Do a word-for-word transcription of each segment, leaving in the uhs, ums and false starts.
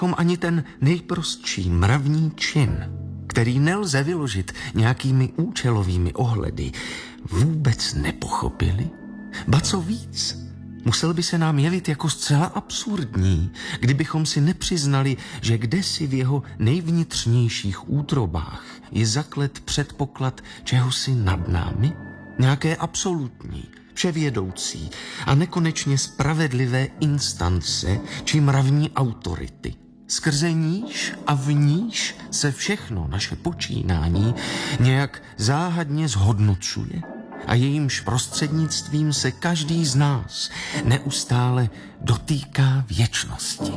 Ani ten nejprostší mravní čin, který nelze vyložit nějakými účelovými ohledy, vůbec nepochopili? Ba co víc, musel by se nám jevit jako zcela absurdní, kdybychom si nepřiznali, že kdesi v jeho nejvnitřnějších útrobách je zaklet předpoklad čehosi nad námi, nějaké absolutní, vševědoucí a nekonečně spravedlivé instance či mravní autority, skrze níž a v níž se všechno naše počínání nějak záhadně zhodnocuje a jejímž prostřednictvím se každý z nás neustále dotýká věčnosti.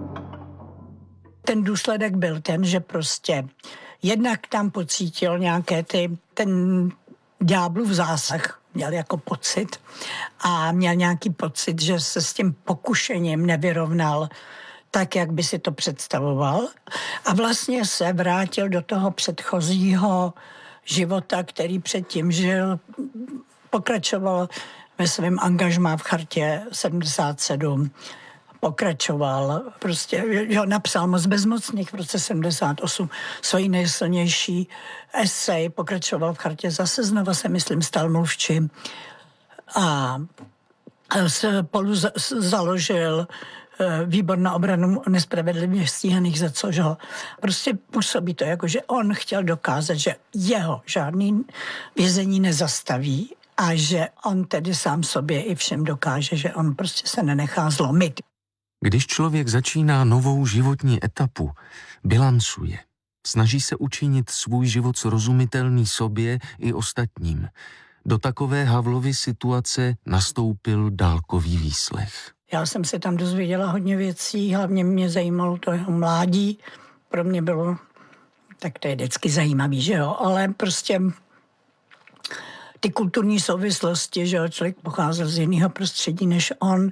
Ten důsledek byl ten, že prostě jednak tam pocítil nějaké ty, ten ďáblův zásah, měl jako pocit a měl nějaký pocit, že se s tím pokušením nevyrovnal tak, jak by si to představoval. A vlastně se vrátil do toho předchozího života, který předtím žil, pokračoval ve svém angažmá v chartě sedmdesát sedm, pokračoval, prostě jo, napsal Moc bezmocných v roce sedmdesát osm svoji nejsilnější esej, pokračoval v chartě, zase znova se, myslím, stal mluvčím a spolu založil Výbor na obranu nespravedlivě stíhaných, za což ho prostě působí to, jako že on chtěl dokázat, že jeho žádný vězení nezastaví a že on tedy sám sobě i všem dokáže, že on prostě se nenechá zlomit. Když člověk začíná novou životní etapu, bilancuje, snaží se učinit svůj život srozumitelný sobě i ostatním. Do takové Havlovy situace nastoupil dálkový výslech. Já jsem se tam dozvěděla hodně věcí, hlavně mě zajímalo to jeho mládí. Pro mě bylo, tak to je vždycky zajímavý, že jo, ale prostě ty kulturní souvislosti, že jo, člověk pocházel z jiného prostředí než on.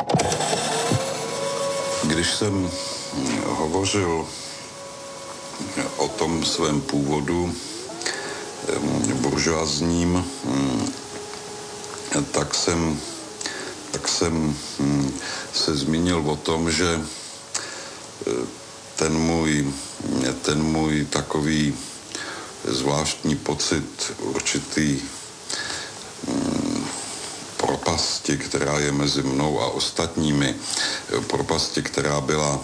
Když jsem hovořil o tom svém původu buržoazním, tak jsem tak jsem se zmínil o tom, že ten můj, ten můj takový zvláštní pocit určitý propasti, která je mezi mnou a ostatními, propasti, která byla,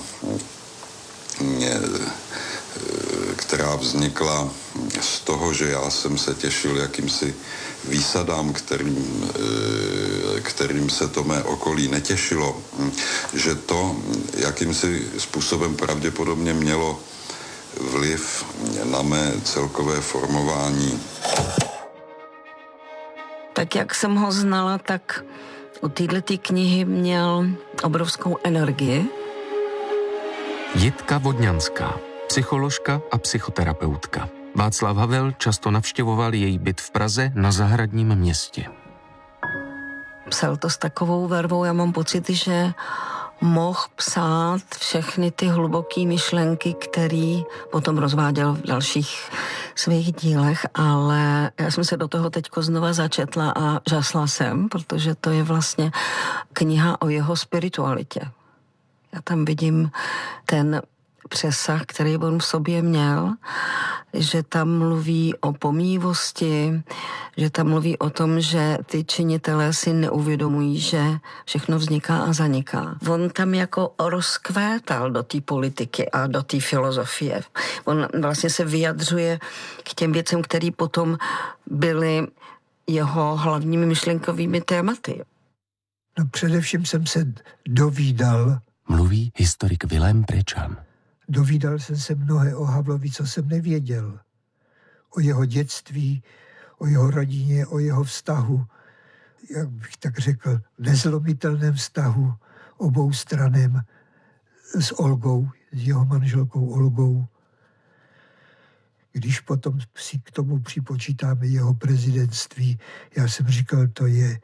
která vznikla z toho, že já jsem se těšil jakýmsi výsadám, kterým, kterým se to mé okolí netěšilo, že to jakýmsi způsobem pravděpodobně mělo vliv na mé celkové formování. Tak jak jsem ho znala, tak u této knihy měl obrovskou energii. Jitka Vodňanská, psycholožka a psychoterapeutka. Václav Havel často navštěvoval její byt v Praze na Zahradním městě. Psal to s takovou vervou, já mám pocit, že mohl psát všechny ty hluboké myšlenky, které potom rozváděl v dalších svých dílech, ale já jsem se do toho teďko znova začetla a žasla jsem, protože to je vlastně kniha o jeho spiritualitě. Já tam vidím ten přesah, který on v sobě měl, že tam mluví o pomývosti, že tam mluví o tom, že ty činitelé si neuvědomují, že všechno vzniká a zaniká. On tam jako rozkvétal do té politiky a do té filozofie. On vlastně se vyjadřuje k těm věcem, které potom byly jeho hlavními myšlenkovými tématy. No především jsem se dovídal, mluví historik Vilém Prečan. Dovídal jsem se mnohé o Havlovi, co jsem nevěděl. O jeho dětství, o jeho rodině, o jeho vztahu, jak bych tak řekl, nezlomitelném vztahu obou stranem s Olgou, s jeho manželkou Olgou. Když potom si k tomu připočítáme jeho prezidentství, já jsem říkal, to je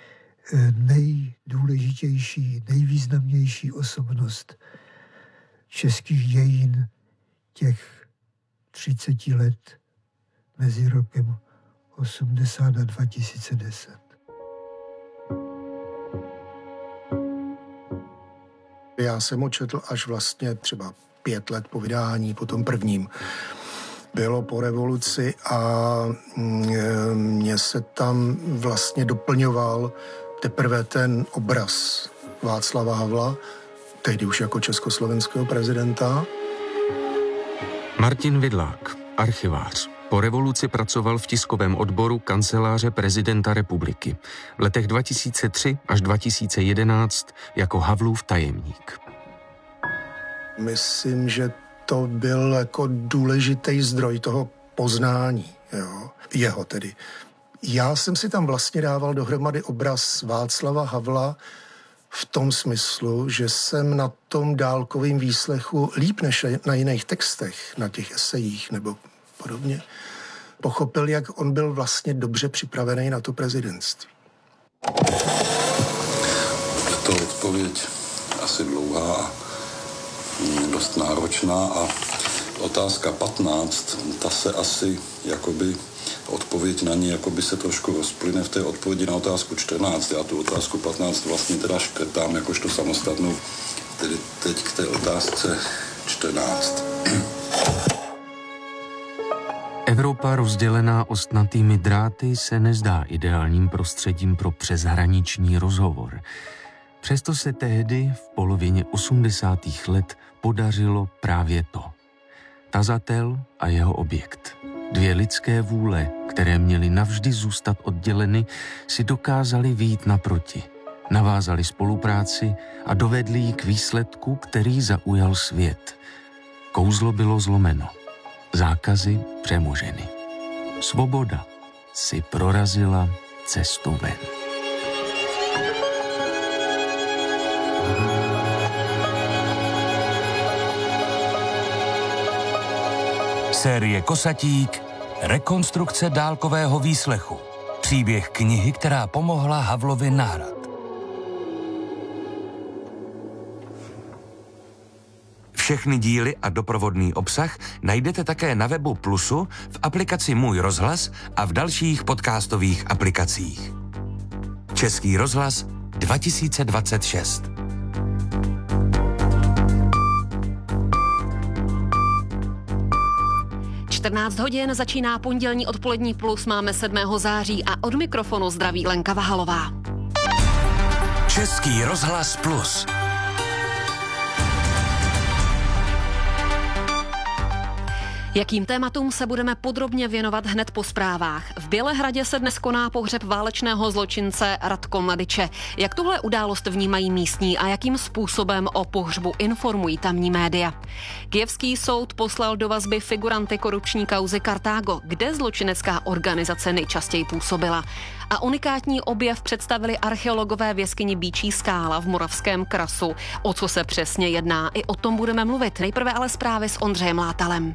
nejdůležitější, nejvýznamnější osobnost českých dějin těch třiceti let mezi rokem osmdesát a dva tisíce deset. Já jsem ho četl až vlastně třeba pět let po vydání, po tom prvním. Bylo po revoluci a mně se tam vlastně doplňoval teprve ten obraz Václava Havla, tehdy už jako československého prezidenta. Martin Vidlák, archivář. Po revoluci pracoval v tiskovém odboru kanceláře prezidenta republiky. V letech dva tisíce tři až dva tisíce jedenáct jako Havlův tajemník. Myslím, že to byl jako důležitý zdroj toho poznání, jo? Jeho tedy. Já jsem si tam vlastně dával dohromady obraz Václava Havla v tom smyslu, že jsem na tom dálkovém výslechu líp než na jiných textech, na těch esejích nebo podobně, pochopil, jak on byl vlastně dobře připravený na to prezidentství. Je to odpověď asi dlouhá a dost náročná a otázka patnáct, ta se asi jakoby odpověď na ní jakoby se trošku rozplyne v té odpovědi na otázku čtrnáct. Já tu otázku patnáct vlastně teda škrtám jakožto samostatnou, tedy teď k té otázce čtrnáct. Evropa rozdělená ostnatými dráty se nezdá ideálním prostředím pro přeshraniční rozhovor. Přesto se tehdy v polovině osmdesátých let podařilo právě to. Tazatel a jeho objekt. Dvě lidské vůle, které měly navždy zůstat odděleny, si dokázali vyjít naproti. Navázali spolupráci a dovedli ji k výsledku, který zaujal svět. Kouzlo bylo zlomeno. Zákazy přemoženy. Svoboda si prorazila cestu ven. Série Kosatík, rekonstrukce dálkového výslechu. Příběh knihy, která pomohla Havlovi na hrad. Všechny díly a doprovodný obsah najdete také na webu Plusu, v aplikaci Můj rozhlas a v dalších podcastových aplikacích. Český rozhlas dva tisíce dvacet šest. čtrnáct hodin začíná pondělní odpolední Plus, máme sedmého září a od mikrofonu zdraví Lenka Vahalová. Český rozhlas Plus. Jakým tématům se budeme podrobně věnovat hned po zprávách? V Bělehradě se dnes koná pohřeb válečného zločince Radko Mladiče. Jak tuhle událost vnímají místní a jakým způsobem o pohřbu informují tamní média? Kyjevský soud poslal do vazby figuranty korupční kauzy Kartágo, kde zločinecká organizace nejčastěji působila. A unikátní objev představili archeologové v jeskyni Býčí skála v Moravském Krasu. O co se přesně jedná, i o tom budeme mluvit. Nejprve ale zprávy s Ondřejem Látalem.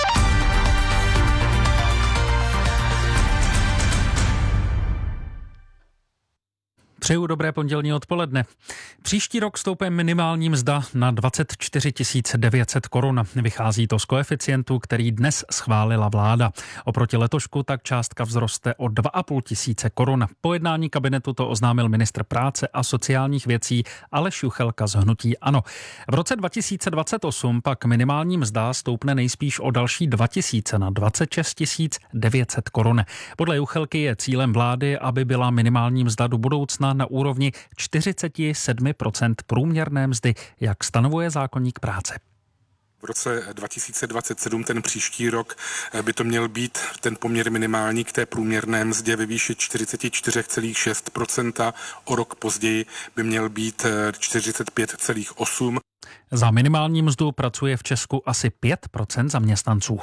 Přeju dobré pondělní odpoledne. Příští rok stoupne minimální mzda na dvacet čtyři tisíc devět set korun. Vychází to z koeficientu, který dnes schválila vláda. Oproti letošku tak částka vzroste o dva a půl tisíce korun. Po jednání kabinetu to oznámil ministr práce a sociálních věcí Aleš Juchelka z hnutí ANO. V roce dva tisíce dvacet osm pak minimální mzda stoupne nejspíš o další dva tisíce na dvacet šest tisíc devět set korun. Podle Juchelky je cílem vlády, aby byla minimální mzda do budoucna na úrovni čtyřicet sedm procent průměrné mzdy, jak stanovuje zákoník práce. V roce dva tisíce dvacet sedm, ten příští rok, by to měl být ten poměr minimální k té průměrné mzdě ve výši čtyřicet čtyři celá šest procenta. O rok později by měl být čtyřicet pět celá osm procenta. Za minimální mzdu pracuje v Česku asi pět procent zaměstnanců.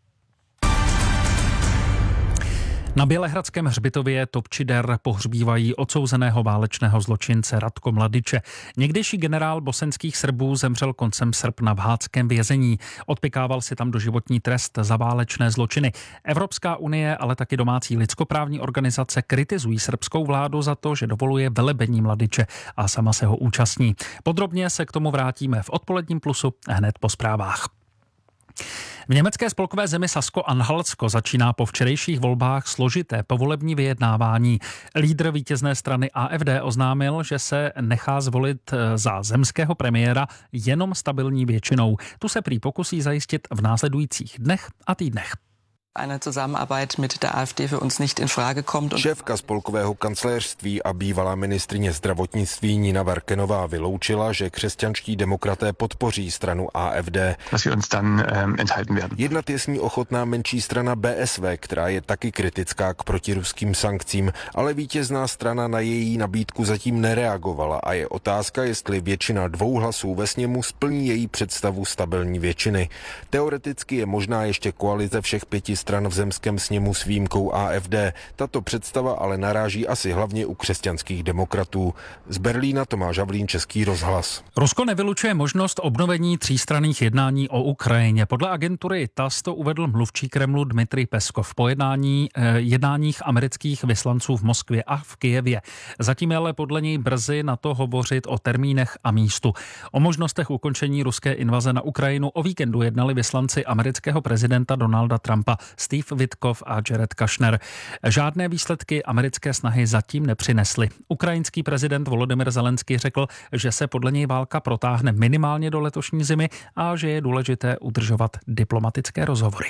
Na Bělehradském hřbitově Topčider pohřbívají odsouzeného válečného zločince Radko Mladiče. Někdejší generál bosenských Srbů zemřel koncem srpna v hádském vězení. Odpykával si tam doživotní trest za válečné zločiny. Evropská unie, ale taky domácí lidskoprávní organizace kritizují srbskou vládu za to, že dovoluje velebení Mladiče a sama se ho účastní. Podrobně se k tomu vrátíme v odpoledním Plusu hned po zprávách. V německé spolkové zemi Sasko-Anhaltsko začíná po včerejších volbách složité povolební vyjednávání. Lídr vítězné strany A F D oznámil, že se nechá zvolit za zemského premiéra jenom stabilní většinou. Tu se prý pokusí zajistit v následujících dnech a týdnech. Eine Zusammenarbeit mit der AfD für uns nicht in Frage kommt. Šéfka spolkového kancléřství a bývalá ministryně zdravotnictví Nina Werkenová vyloučila, že křesťanští demokraté podpoří stranu A F D. Jednat je s ní ochotná menší strana B S V, která je taky kritická k protiruským sankcím, ale vítězná strana na její nabídku zatím nereagovala a je otázka, jestli většina dvou hlasů ve sněmu splní její představu stabilní většiny. Teoreticky je možná ještě koalice všech pěti stran v zemském sněmu s výjimkou A F D. Tato představa ale naráží asi hlavně u křesťanských demokratů. Z Berlína Tomáš Havlín, Český rozhlas. Rusko nevylučuje možnost obnovení třístranných jednání o Ukrajině. Podle agentury T A S to uvedl mluvčí Kremlu Dmitrij Peskov po jednání, eh, jednáních amerických vyslanců v Moskvě a v Kyjevě. Zatím je ale podle něj brzy na to hovořit o termínech a místu. O možnostech ukončení ruské invaze na Ukrajinu o víkendu jednali vyslanci amerického prezidenta Donalda Trumpa Steve Witkoff a Jared Kushner. Žádné výsledky americké snahy zatím nepřinesly. Ukrajinský prezident Volodymyr Zelenský řekl, že se podle něj válka protáhne minimálně do letošní zimy a že je důležité udržovat diplomatické rozhovory.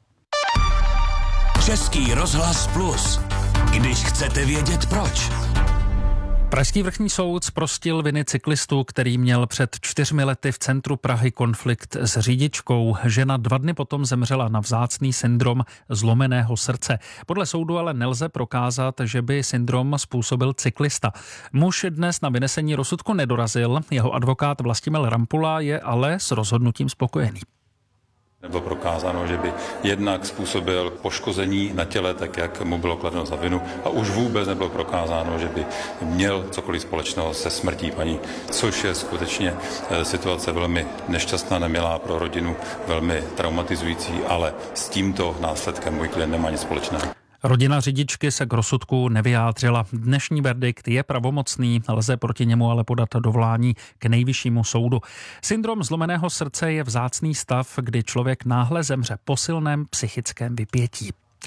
Český rozhlas Plus. Když chcete vědět proč. Pražský vrchní soud zprostil viny cyklistu, který měl před čtyřmi lety v centru Prahy konflikt s řidičkou. Žena dva dny potom zemřela na vzácný syndrom zlomeného srdce. Podle soudu ale nelze prokázat, že by syndrom způsobil cyklista. Muž dnes na vynesení rozsudku nedorazil, jeho advokát Vlastimil Rampula je ale s rozhodnutím spokojený. Nebylo prokázáno, že by jednak způsobil poškození na těle, tak jak mu bylo kladeno za vinu, a už vůbec nebylo prokázáno, že by měl cokoliv společného se smrtí paní, což je skutečně situace velmi nešťastná, nemilá pro rodinu, velmi traumatizující, ale s tímto následkem můj klient nemá nic společného. Rodina řidičky se k rozsudku nevyjádřila. Dnešní verdikt je pravomocný, lze proti němu ale podat dovolání k nejvyššímu soudu. Syndrom zlomeného srdce je vzácný stav, kdy člověk náhle zemře po silném psychickém vypětí.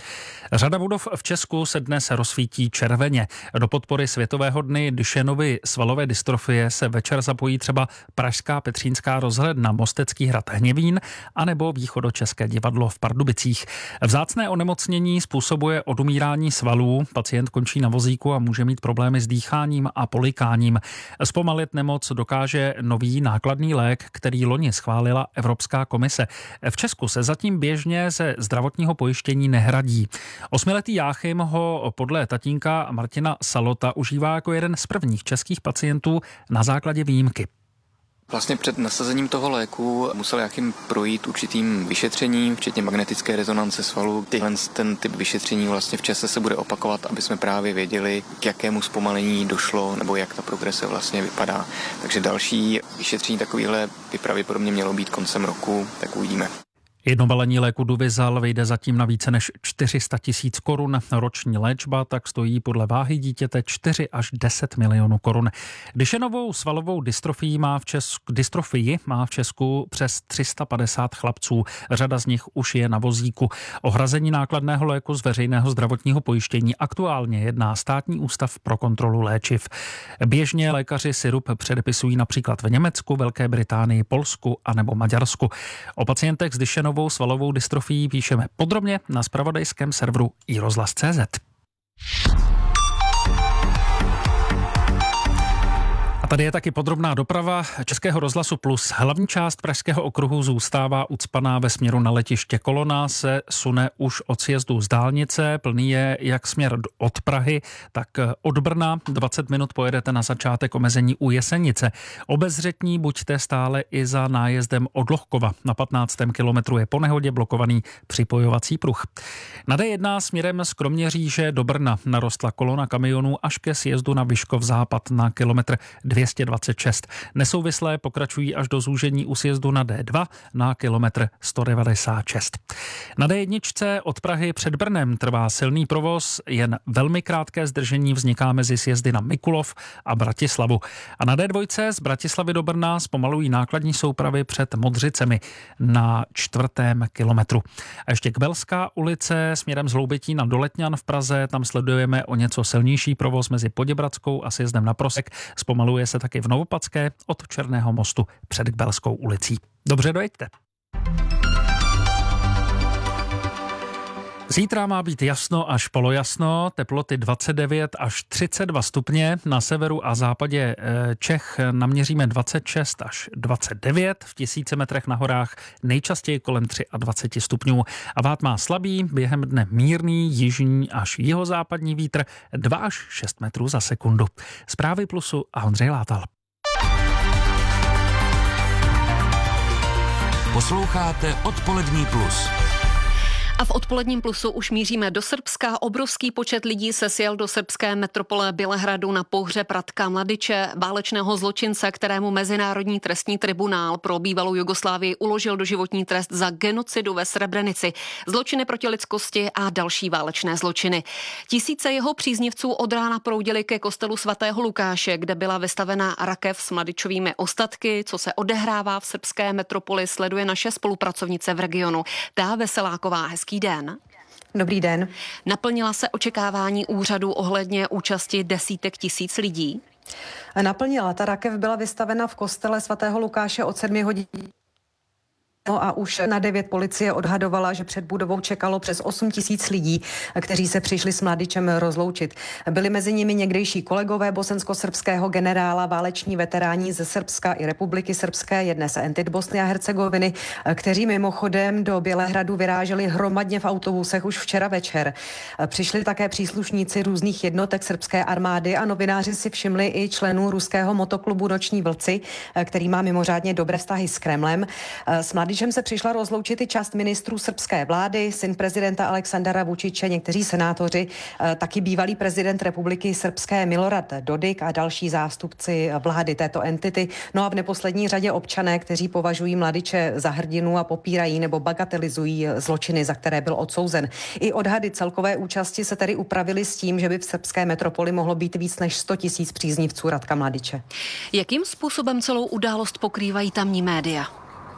Řada budov v Česku se dnes rozsvítí červeně. Do podpory Světového dny Dušenovy svalové dystrofie se večer zapojí třeba Pražská Petřínská rozhledna, Mostecký hrad Hněvín anebo Východočeské divadlo v Pardubicích. Vzácné onemocnění způsobuje odumírání svalů, pacient končí na vozíku a může mít problémy s dýcháním a polikáním. Zpomalit nemoc dokáže nový nákladný lék, který loni schválila Evropská komise. V Česku se zatím běžně ze zdravotního pojištění nehradí. Osmiletý Jáchym ho podle tatínka Martina Salota užívá jako jeden z prvních českých pacientů na základě výjimky. Vlastně před nasazením toho léku musel Jáchym projít určitým vyšetřením, včetně magnetické rezonance svalů. Tyhle ten typ vyšetření vlastně v čase se bude opakovat, aby jsme právě věděli, k jakému zpomalení došlo nebo jak ta progrese vlastně vypadá. Takže další vyšetření takovýhle by pravděpodobně mělo být koncem roku, tak uvidíme. Jedno balení léku Duvizal vyjde zatím na více než čtyři sta tisíc korun. Roční léčba tak stojí podle váhy dítěte čtyři až deset milionů korun. Dušenovou svalovou dystrofii má v Česku, dystrofii má v Česku přes tři sta padesát chlapců. Řada z nich už je na vozíku. O hrazení nákladného léku z veřejného zdravotního pojištění aktuálně jedná Státní ústav pro kontrolu léčiv. Běžně lékaři sirup předepisují například v Německu, Velké Británii, Polsku anebo Maďarsku. O pacientech s Dušenovou svalovou dystrofií píšeme podrobně na zpravodajském serveru i rozhlas tečka cé zet. A tady je taky podrobná doprava Českého rozhlasu Plus. Hlavní část Pražského okruhu zůstává ucpaná ve směru na letiště. Kolona se sune už od sjezdu z dálnice, plný je jak směr od Prahy, tak od Brna. dvacet minut pojedete na začátek omezení u Jesenice. Obezřetní buďte stále i za nájezdem od Lohkova. Na patnáctém kilometru je po nehodě blokovaný připojovací pruh. Na D jedna směrem z Kroměříže do Brna narostla kolona kamionů až ke sjezdu na Vyškov západ na kilometr dvě stě dvacet šest. Nesouvislé pokračují až do zúžení u sjezdu na D dva na kilometr sto devadesát šest. Na D jedna od Prahy před Brnem trvá silný provoz, jen velmi krátké zdržení vzniká mezi sjezdy na Mikulov a Bratislavu. A na D dva z Bratislavy do Brna zpomalují nákladní soupravy před Modřicemi na čtvrtém kilometru. A ještě Kbelská ulice směrem z Hloubětí na Doletňan v Praze, tam sledujeme o něco silnější provoz mezi Poděbradskou a sjezdem na Prosek. Zpomaluje se taky v Novopadské od Černého mostu před Kbelskou ulicí. Dobře, dojeďte. Zítra má být jasno až polojasno, teploty dvacet devět až třicet dva stupně, na severu a západě Čech naměříme dvacet šest až dvacet devět, v tisíci metrech na horách nejčastěji kolem dvacet tři stupňů a váh má slabý, během dne mírný jižní až jihozápadní vítr dva až šest metrů za sekundu. Zprávy Plusu a Ondřej Látal. Posloucháte Odpolední plus. A v Odpoledním plusu už míříme do Srbska. Obrovský počet lidí se sjel do srbské metropole Bělehradu na pohřeb Ratka Mladiče, válečného zločince, kterému Mezinárodní trestní tribunál pro bývalou Jugoslávii uložil doživotní trest za genocidu ve Srebrenici, zločiny proti lidskosti a další válečné zločiny. Tisíce jeho příznivců od rána proudili ke kostelu svatého Lukáše, kde byla vystavena rakev s Mladičovými ostatky. Co se odehrává v srbské metropoli, sleduje naše spolupracovnice v regionu. Tá Veseláková. Hezký den. Dobrý den. Naplnila se očekávání úřadu ohledně účasti desítek tisíc lidí? Naplnila. Ta rakev byla vystavena v kostele svatého Lukáše od sedmi hodin. No a už na devět policie odhadovala, že před budovou čekalo přes osm tisíc lidí, kteří se přišli s Mladičem rozloučit. Byli mezi nimi někdejší kolegové bosensko-srbského generála, váleční veteráni ze Srbska i Republiky Srbské, jedné z entit Bosny a Hercegoviny, kteří mimochodem do Bělehradu vyráželi hromadně v autobusech už včera večer. Přišli také příslušníci různých jednotek srbské armády a novináři si všimli i členů ruského motoklubu Noční vlci, který má mimořádně dobré vztahy s Kremlem. S Mladičem se přišla rozloučit i část ministrů srbské vlády, syn prezidenta Aleksandara Vučiče, někteří senátoři, taky bývalý prezident Republiky Srbské Milorad Dodik a další zástupci vlády této entity. No a v neposlední řadě občané, kteří považují Mladiče za hrdinu a popírají nebo bagatelizují zločiny, za které byl odsouzen. I odhady celkové účasti se tedy upravily s tím, že by v srbské metropoli mohlo být víc než sto tisíc příznivců Ratka Mladiče. Jakým způsobem celou událost pokrývají tamní média?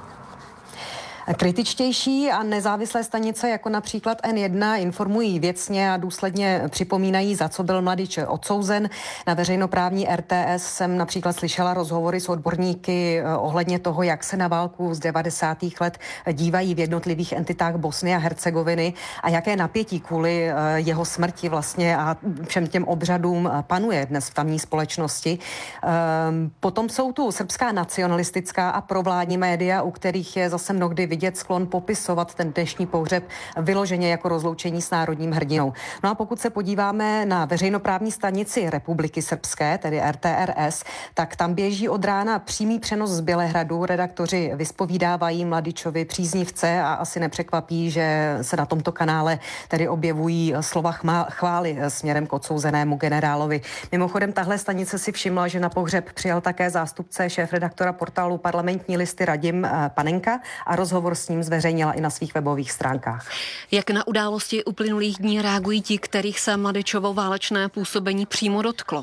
Kritičtější a nezávislé stanice jako například N jedna informují věcně a důsledně připomínají, za co byl Mladič odsouzen. Na veřejnoprávní R T S jsem například slyšela rozhovory s odborníky ohledně toho, jak se na válku z devadesátých let dívají v jednotlivých entitách Bosny a Hercegoviny a jaké napětí kvůli jeho smrti vlastně a všem těm obřadům panuje dnes v tamní společnosti. Potom jsou tu srbská nacionalistická a provládní média, u kterých je zase mnohdy vidět sklon popisovat ten dnešní pohřeb vyloženě jako rozloučení s národním hrdinou. No a pokud se podíváme na veřejnoprávní stanici Republiky Srbské, tedy R T R S, tak tam běží od rána přímý přenos z Bělehradu. Redaktoři vyspovídávají Mladičovi příznivce a asi nepřekvapí, že se na tomto kanále tedy objevují slova chvály směrem k odsouzenému generálovi. Mimochodem tahle stanice si všimla, že na pohřeb přijal také zástupce šéfredaktora portálu Parlamentní listy Radim Panenka a rozhovor s ním zveřejnila i na svých webových stránkách. Jak na události uplynulých dní reagují ti, kterých se Mladičovo válečné působení přímo dotklo?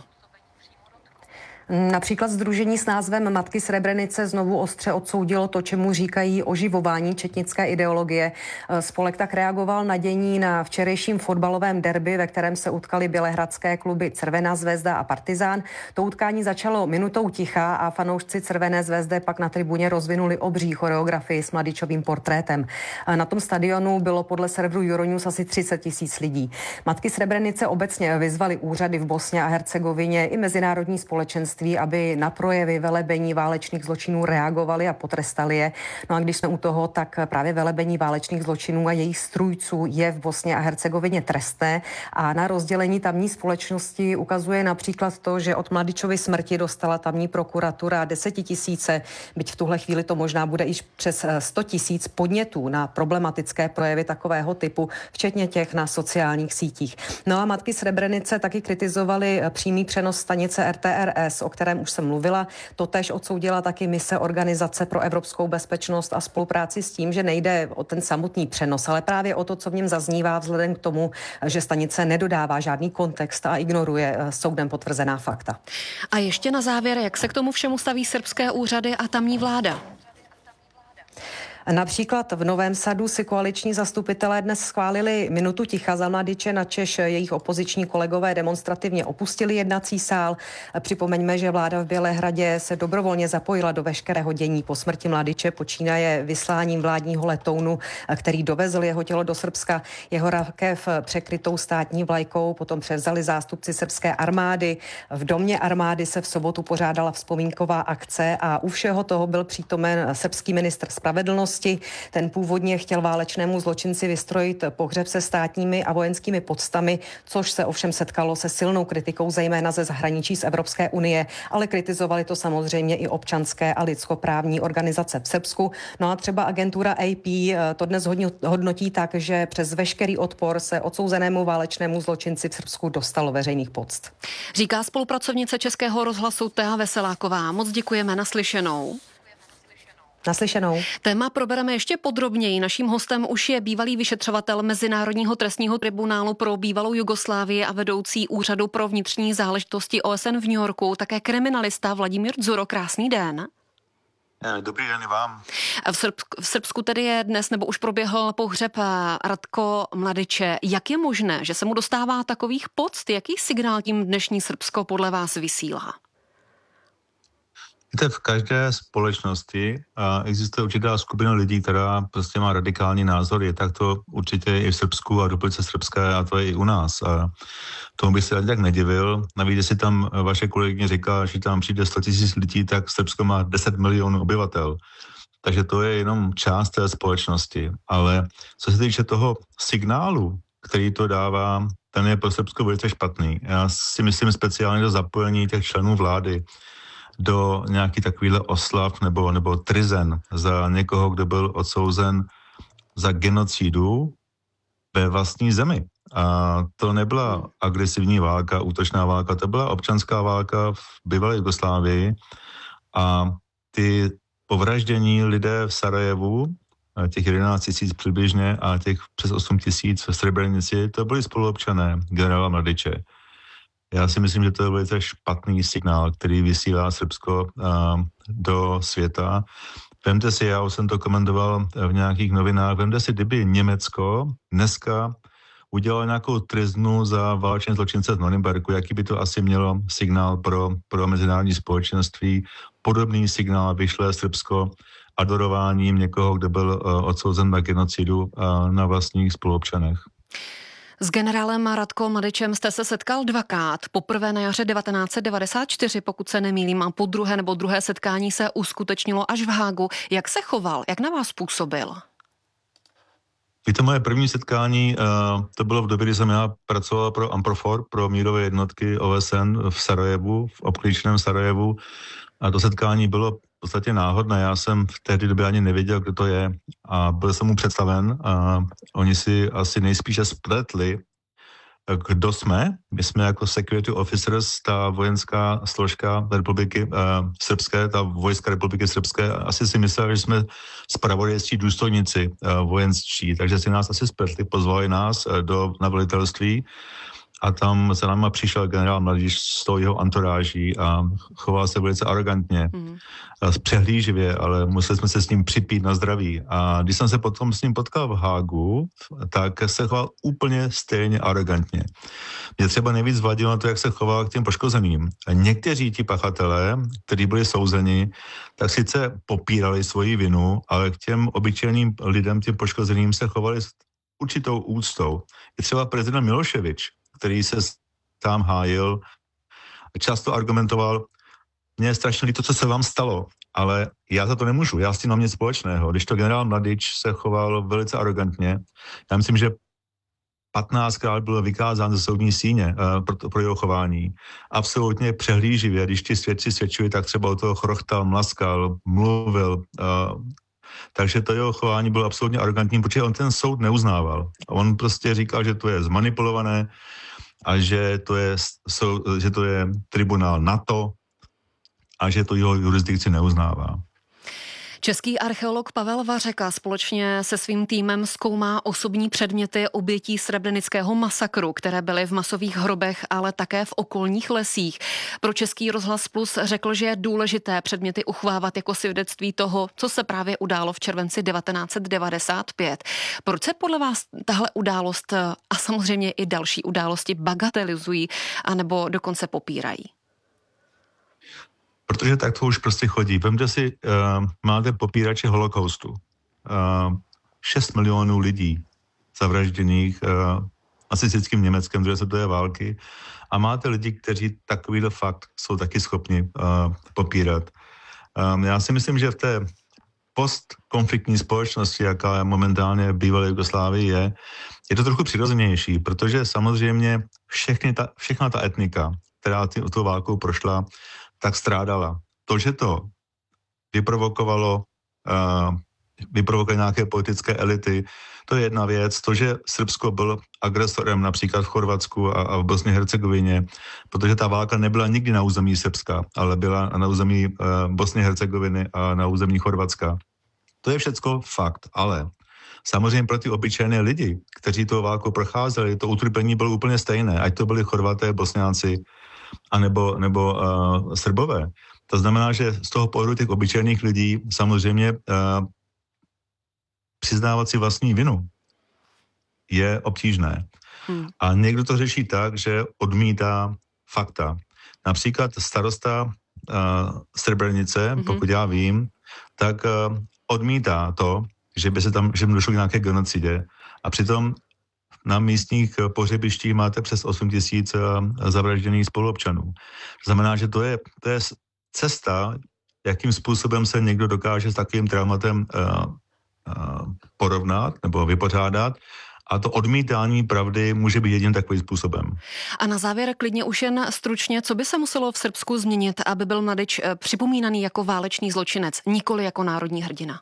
Například sdružení s názvem Matky Srebrenice znovu ostře odsoudilo to, čemu říkají oživování četnické ideologie. Spolek tak reagoval na dění na včerejším fotbalovém derby, ve kterém se utkali bělehradské kluby Crvená zvezda a Partizán. To utkání začalo minutou ticha a fanoušci Crvené zvezdy pak na tribuně rozvinuli obří choreografii s Mladičovým portrétem. Na tom stadionu bylo podle serveru Euronews asi třicet tisíc lidí. Matky Srebrenice obecně vyzvali úřady v Bosně a Hercegovině i mezinárodní společenství, aby na projevy velebení válečných zločinů reagovali a potrestali je. No a když jsme u toho, tak právě velebení válečných zločinů a jejich strůjců je v Bosně a Hercegovině trestné a na rozdělení tamní společnosti ukazuje například to, že od Mladičovy smrti dostala tamní prokuratura desetitisíce, byť v tuhle chvíli to možná bude již přes sto tisíc podnětů na problematické projevy takového typu, včetně těch na sociálních sítích. No a Matky Srebrenice taky kritizovali přímý přenos stanice R T R S o kterém už jsem mluvila. Totéž odsoudila taky mise Organizace pro evropskou bezpečnost a spolupráci s tím, že nejde o ten samotný přenos, ale právě o to, co v něm zaznívá vzhledem k tomu, že stanice nedodává žádný kontext a ignoruje soudem potvrzená fakta. A ještě na závěr, jak se k tomu všemu staví srbské úřady a tamní vláda? Například v Novém Sadu si koaliční zastupitelé dnes schválili minutu ticha za Mladiče, načež jejich opoziční kolegové demonstrativně opustili jednací sál. Připomeňme, že vláda v Bělehradě se dobrovolně zapojila do veškerého dění po smrti Mladiče, počínaje vysláním vládního letounu, který dovezl jeho tělo do Srbska. Jeho rakev překrytou státní vlajkou potom převzali zástupci srbské armády. V domě armády se v sobotu pořádala vzpomínková akce a u všeho toho byl přítomen srbský ministr spravedlnosti. Ten původně chtěl válečnému zločinci vystrojit pohřeb se státními a vojenskými podstami, což se ovšem setkalo se silnou kritikou, zejména ze zahraničí z Evropské unie, ale kritizovali to samozřejmě i občanské a lidskoprávní organizace v Srbsku. No a třeba agentura A P to dnes hodnotí tak, že přes veškerý odpor se odsouzenému válečnému zločinci v Srbsku dostalo veřejných poct. Říká spolupracovnice Českého rozhlasu Thea Veseláková. Moc děkujeme, naslyšenou. Naslyšenou. Téma probereme ještě podrobněji. Naším hostem už je bývalý vyšetřovatel Mezinárodního trestního tribunálu pro bývalou Jugoslávii a vedoucí úřadu pro vnitřní záležitosti O S N v New Yorku, také kriminalista Vladimír Dzuro. Krásný den. Dobrý den i vám. V Srbsku, v Srbsku tedy je dnes, nebo už proběhl pohřeb Ratko Mladiče. Jak je možné, že se mu dostává takových poct? Jaký signál tím dnešní Srbsko podle vás vysílá? Víte, v každé společnosti existuje určitá skupina lidí, která prostě má radikální názor. Je tak to určitě i v Srbsku a Republice Srbské a to je i u nás. A tomu bych se ani tak nedivil. Navíc, jestli tam vaše kolegyně říká, že tam přijde sto tisíc lidí, tak Srbsko má deset milionů obyvatel. Takže to je jenom část té společnosti. Ale co se týče toho signálu, který to dává, ten je pro Srbsko velice špatný. Já si myslím speciálně do zapojení těch členů vlády do nějaký takovýhle oslav nebo, nebo trizen za někoho, kdo byl odsouzen za genocidu ve vlastní zemi. A to nebyla agresivní válka, útočná válka, to byla občanská válka v bývalé Jugoslávii a ty povraždění lidé v Sarajevu, těch jedenáct tisíc přibližně a těch přes osm tisíc v Srebrenici, to byli spoluobčané generála Mladiče. Já si myslím, že to je velice špatný signál, který vysílá Srbsko a, do světa. Vemte si, já už jsem to komentoval v nějakých novinách, vemte si, kdyby Německo dneska udělalo nějakou trestnu za válečné zločince z Norimberku, jaký by to asi mělo signál pro, pro mezinárodní společenství. Podobný signál vyšle Srbsko adorováním někoho, kdo byl uh, odsouzen na genocidu uh, na vlastních spoluobčanech. S generálem Ratko Mladičem jste se setkal dvakrát. Poprvé na jaře devatenáct set devadesát čtyři, pokud se nemýlím, a po druhé nebo druhé setkání se uskutečnilo až v Hágu. Jak se choval? Jak na vás působil? Víte, moje první setkání, to bylo v době, kdy jsem já pracoval pro Amprofor, pro mírové jednotky O S N v Sarajevu, v obklíčeném Sarajevu. A to setkání bylo v podstatě náhodné. Já jsem v té době ani nevěděl, kdo to je. A byl jsem mu představen. A oni si asi nejspíše spletli, kdo jsme. My jsme jako security officers, ta vojenská složka republiky uh, srbské, ta vojska republiky srbské, asi si mysleli, že jsme zpravodajští důstojníci uh, vojenství, takže si nás asi spletli, pozvali nás uh, do, na velitelství a tam za náma přišel generál Mladič s tou jeho antoráží a choval se velice arrogantně, mm. přehlíživě, ale museli jsme se s ním připít na zdraví. A když jsem se potom s ním potkal v Hágu, tak se choval úplně stejně arrogantně. Mě třeba nejvíc vadilo na to, jak se choval k těm poškozeným. Někteří ti pachatelé, kteří byli souzeni, tak sice popírali svoji vinu, ale k těm obyčejným lidem, těm poškozeným se chovali s určitou úctou. Je třeba prezident Miloševič, který se tam hájil, často argumentoval, mně je strašně líto, co se vám stalo, ale já za to nemůžu, já s tím mám nic společného. Když to generál Mladič se choval velice arrogantně, já myslím, že patnáctkrát byl vykázán ze soudní síně uh, pro, pro jeho chování. Absolutně přehlíživě, když ti svědci svědčili, tak třeba o toho chrochtal, mlaskal, mluvil. Uh, takže to jeho chování bylo absolutně arrogantní, protože on ten soud neuznával. On prostě říkal, že to je zmanipulované a že to je, že to je tribunál NATO a že to jeho jurisdikci neuznává. Český archeolog Pavel Vařeka společně se svým týmem zkoumá osobní předměty obětí srebrenického masakru, které byly v masových hrobech, ale také v okolních lesích. Pro Český rozhlas Plus řekl, že je důležité předměty uchvávat jako svědectví toho, co se právě událo v červenci devatenáct set devadesát pět. Proč se podle vás tahle událost a samozřejmě i další události bagatelizují anebo dokonce popírají? Protože tak to už prostě chodí. Vemte si, uh, máte popírače holokaustu. Uh, šest milionů lidí zavražděných uh, nacistickým Německem druhé světové války a máte lidi, kteří takovýhle fakt jsou taky schopni uh, popírat. Um, já si myslím, že v té postkonfliktní společnosti, jaká momentálně v bývalé Jugoslávii je, je to trochu přirozenější, protože samozřejmě všechny ta, všechna ta etnika, která tou válkou prošla, tak strádala. To, že to vyprovokovalo, uh, vyprovokovalo nějaké politické elity, to je jedna věc. To, že Srbsko byl agresorem například v Chorvatsku a, a v Bosně a Hercegovině, protože ta válka nebyla nikdy na území Srbska, ale byla na území uh, Bosny a Hercegoviny a na území Chorvatska. To je všecko fakt, ale samozřejmě pro ty obyčejné lidi, kteří tou válkou procházeli, to utrpení bylo úplně stejné, ať to byli Chorvaté, Bosňáci, a nebo, nebo uh, Srbové. To znamená, že z toho pohledu těch obyčejných lidí samozřejmě uh, přiznávat si vlastní vinu je obtížné. Hmm. A někdo to řeší tak, že odmítá fakta. Například starosta uh, Srebrenice, hmm. pokud já vím, tak uh, odmítá to, že by se tam, že by došlo k nějaké genocidě. A přitom na místních pohřebištích máte přes osm tisíc zavražděných spoluobčanů. To znamená, že to je, to je cesta, jakým způsobem se někdo dokáže s takovým traumatem uh, uh, porovnat nebo vypořádat. A to odmítání pravdy může být jedním takovým způsobem. A na závěr klidně už jen stručně, co by se muselo v Srbsku změnit, aby byl Mladič připomínaný jako válečný zločinec, nikoli jako národní hrdina?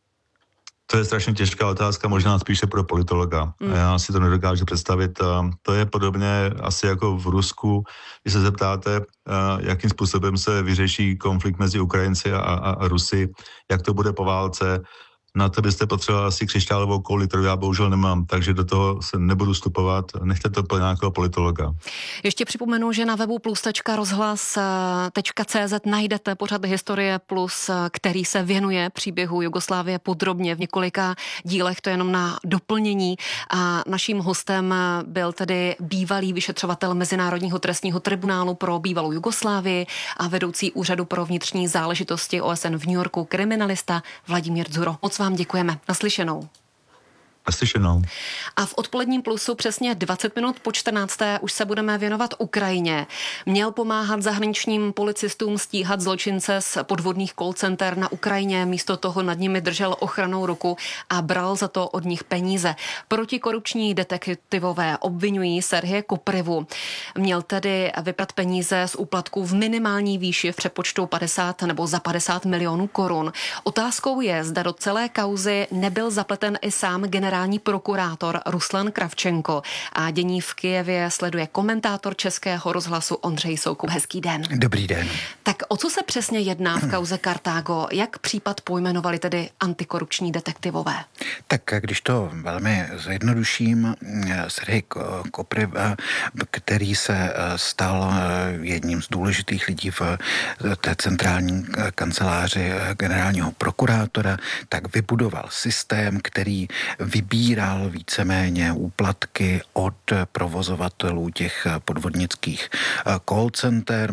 To je strašně těžká otázka, možná spíše pro politologa. Mm. Já si to nedokážu představit. To je podobně asi jako v Rusku, když se zeptáte, jakým způsobem se vyřeší konflikt mezi Ukrajinci a, a, a Rusy, jak to bude po válce. Na to byste potřebovali asi křišťálovou kouli, kterou já bohužel nemám, takže do toho se nebudu vstupovat. Nechte to pro nějakého politologa. Ještě připomenu, že na webu plus tečka rozhlas tečka cé zet najdete pořad Historie Plus, který se věnuje příběhu Jugoslávie podrobně v několika dílech, to je jenom na doplnění. A naším hostem byl tedy bývalý vyšetřovatel Mezinárodního trestního tribunálu pro bývalou Jugoslávii a vedoucí úřadu pro vnitřní záležitosti O S N v New Yorku kriminalista Vladimír Dzuro. Moc vám děkujeme. Naslyšenou. Naslyšenou. A v odpoledním Plusu přesně dvacet minut po čtrnácté už se budeme věnovat Ukrajině. Měl pomáhat zahraničním policistům stíhat zločince z podvodných call center na Ukrajině, místo toho nad nimi držel ochrannou ruku a bral za to od nich peníze. Protikorupční detektivové obvinují Serheje Koprivu. Měl tedy vyprat peníze z úplatků v minimální výši v přepočtu padesát nebo za padesát milionů korun. Otázkou je, zda do celé kauzy nebyl zapleten i sám generální generální prokurátor Ruslan Kravčenko. A dění v Kyjevě sleduje komentátor Českého rozhlasu Ondřej Soukup. Hezký den. Dobrý den. Tak o co se přesně jedná v kauze Kartágo? Jak případ pojmenovali tedy antikorupční detektivové? Tak když to velmi zjednoduším, Serhej Kopriv, který se stal jedním z důležitých lidí v té centrální kanceláři generálního prokurátora, tak vybudoval systém, který vybíral víceméně úplatky od provozovatelů těch podvodnických call center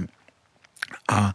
a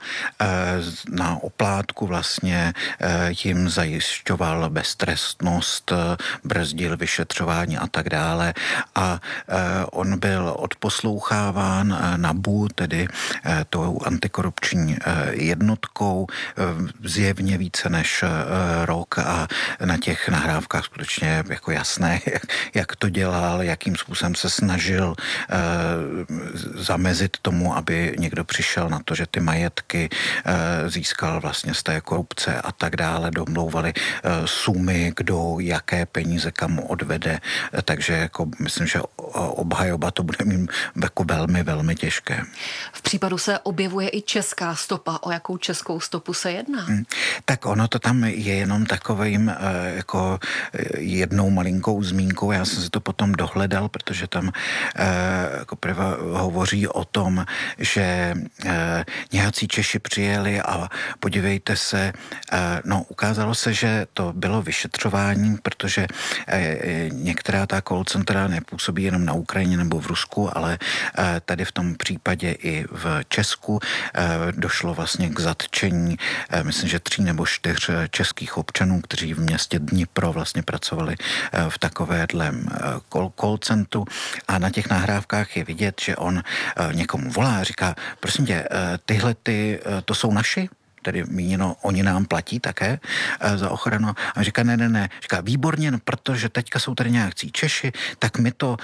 na oplátku vlastně jim zajišťoval beztrestnost, brzdil vyšetřování a tak dále. A on byl odposloucháván N A B U, tedy tou antikorupční jednotkou, zjevně více než rok a na těch nahrávkách skutečně jako jasné, jak to dělal, jakým způsobem se snažil zamezit tomu, aby někdo přišel na to, že ty majetky majetky získal vlastně z té korupce a tak dále, domlouvali sumy, kdo jaké peníze kam odvede, takže jako myslím, že obhajoba to bude mít jako velmi, velmi těžké. V případu se objevuje i česká stopa. O jakou českou stopu se jedná? Hmm. Tak ono to tam je jenom takovým jako jednou malinkou zmínkou. Já jsem si to potom dohledal, protože tam jako prva hovoří o tom, že nějací Češi přijeli a podívejte se, no ukázalo se, že to bylo vyšetřování, protože některá ta call centra nepůsobí jenom na Ukrajině nebo v Rusku, ale tady v tom případě i v Česku došlo vlastně k zatčení, myslím, že tří nebo čtyř českých občanů, kteří v městě Dnipro vlastně pracovali v takovéhle call centru a na těch nahrávkách je vidět, že on někomu volá a říká, prosím tě, tyhle ty, to jsou naši? Tedy míněno, oni nám platí také e, za ochranu. A on říká, ne, ne, ne. Říká, výborně, no, protože teďka jsou tady nějakcí Češi, tak my to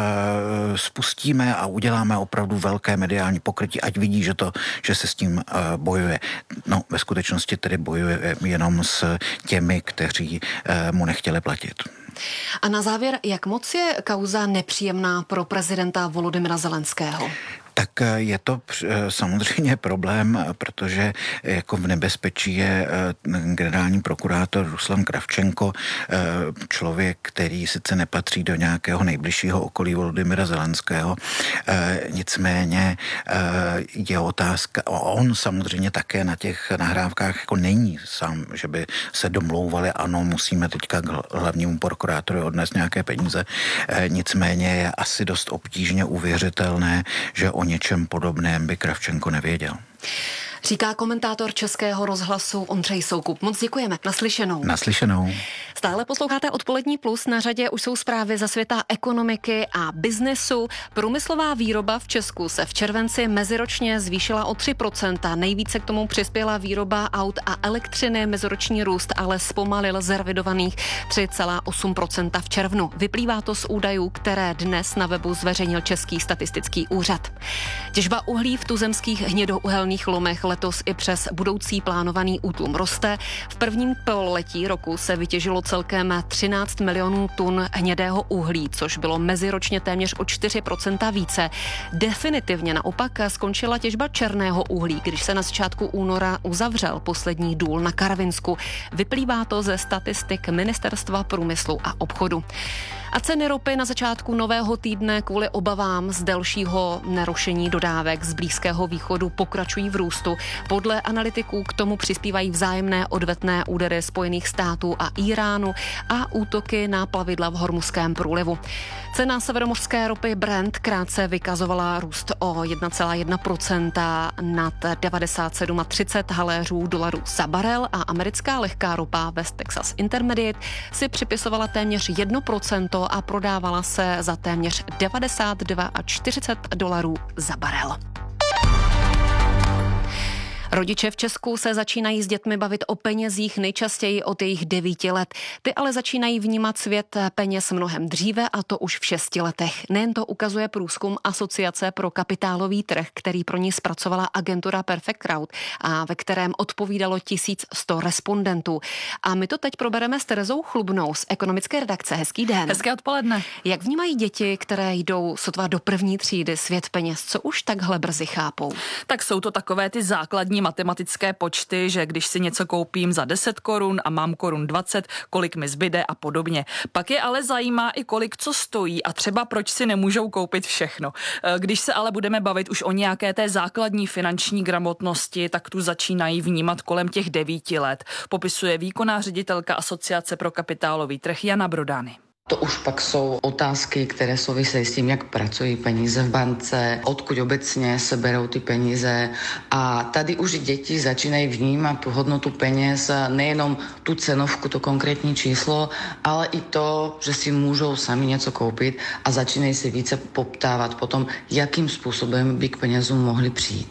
e, spustíme a uděláme opravdu velké mediální pokrytí, ať vidí, že, to, že se s tím e, bojuje. No, ve skutečnosti tedy bojuje jenom s těmi, kteří e, mu nechtěli platit. A na závěr, jak moc je kauza nepříjemná pro prezidenta Volodymyra Zelenského? Tak je to samozřejmě problém, protože jako v nebezpečí je generální prokurátor Ruslan Kravčenko, člověk, který sice nepatří do nějakého nejbližšího okolí Volodymyra Zelenského, nicméně je otázka, on samozřejmě také na těch nahrávkách jako není sám, že by se domlouvali, ano, musíme teďka k hlavnímu prokurátorovi odnést nějaké peníze, nicméně je asi dost obtížně uvěřitelné, že o něčem podobném by Kravčenko nevěděl. Říká komentátor Českého rozhlasu Ondřej Soukup. Moc děkujeme. Naslyšenou. Naslyšenou. Stále posloucháte Odpolední plus. Na řadě už jsou zprávy ze světa ekonomiky a biznesu. Průmyslová výroba v Česku se v červenci meziročně zvýšila o tři procenta. Nejvíce k tomu přispěla výroba aut a elektřiny. Meziroční růst ale zpomalil z revidovaných tři celá osm procenta v červnu. Vyplývá to z údajů, které dnes na webu zveřejnil Český statistický úřad. Těžba uhlí v tuzemských hnědouhelných lomech letos i přes budoucí plánovaný útlum roste. V prvním pololetí roku se vytěžilo celkem třináct milionů tun hnědého uhlí, což bylo meziročně téměř o čtyři procenta více. Definitivně naopak skončila těžba černého uhlí, když se na začátku února uzavřel poslední důl na Karvinsku. Vyplývá to ze statistik Ministerstva průmyslu a obchodu. A ceny ropy na začátku nového týdne kvůli obavám z delšího nerušení dodávek z Blízkého východu pokračují v růstu. Podle analytiků k tomu přispívají vzájemné odvetné údery Spojených států a Iránu a útoky na plavidla v Hormuzském průlivu. Cena severomořské ropy Brent krátce vykazovala růst o jedna celá jedna procenta nad devadesát sedm celá třicet haléřů dolarů za barel a americká lehká ropa West Texas Intermediate si připisovala téměř jedno procento a prodávala se za téměř devadesát dva celá čtyřicet dolarů za barel. Rodiče v Česku se začínají s dětmi bavit o penězích nejčastěji od jejich devíti let. Ty ale začínají vnímat svět peněz mnohem dříve a to už v šesti letech. Nejen to ukazuje průzkum Asociace pro kapitálový trh, který pro ní zpracovala agentura Perfect Crowd a ve kterém odpovídalo tisíc sto respondentů. A my to teď probereme s Terezou Chlubnou z ekonomické redakce. Hezký den. Hezké odpoledne. Jak vnímají děti, které jdou sotva do první třídy, svět peněz, co už takhle brzy chápou? Tak jsou to takové ty základní matematické počty, že když si něco koupím za deset korun a mám korun dvacet, kolik mi zbyde a podobně. Pak je ale zajímá i kolik co stojí a třeba proč si nemůžou koupit všechno. Když se ale budeme bavit už o nějaké té základní finanční gramotnosti, tak tu začínají vnímat kolem těch devíti let. Popisuje výkonná ředitelka Asociace pro kapitálový trh Jana Brodany. To už pak jsou otázky, které souvisejí s tím, jak pracují peníze v bance, odkud obecně se berou ty peníze. A tady už děti začínají vnímat tu hodnotu peněz, nejenom tu cenovku, to konkrétní číslo, ale i to, že si můžou sami něco koupit a začínají si více poptávat potom, jakým způsobem by k penězům mohli přijít.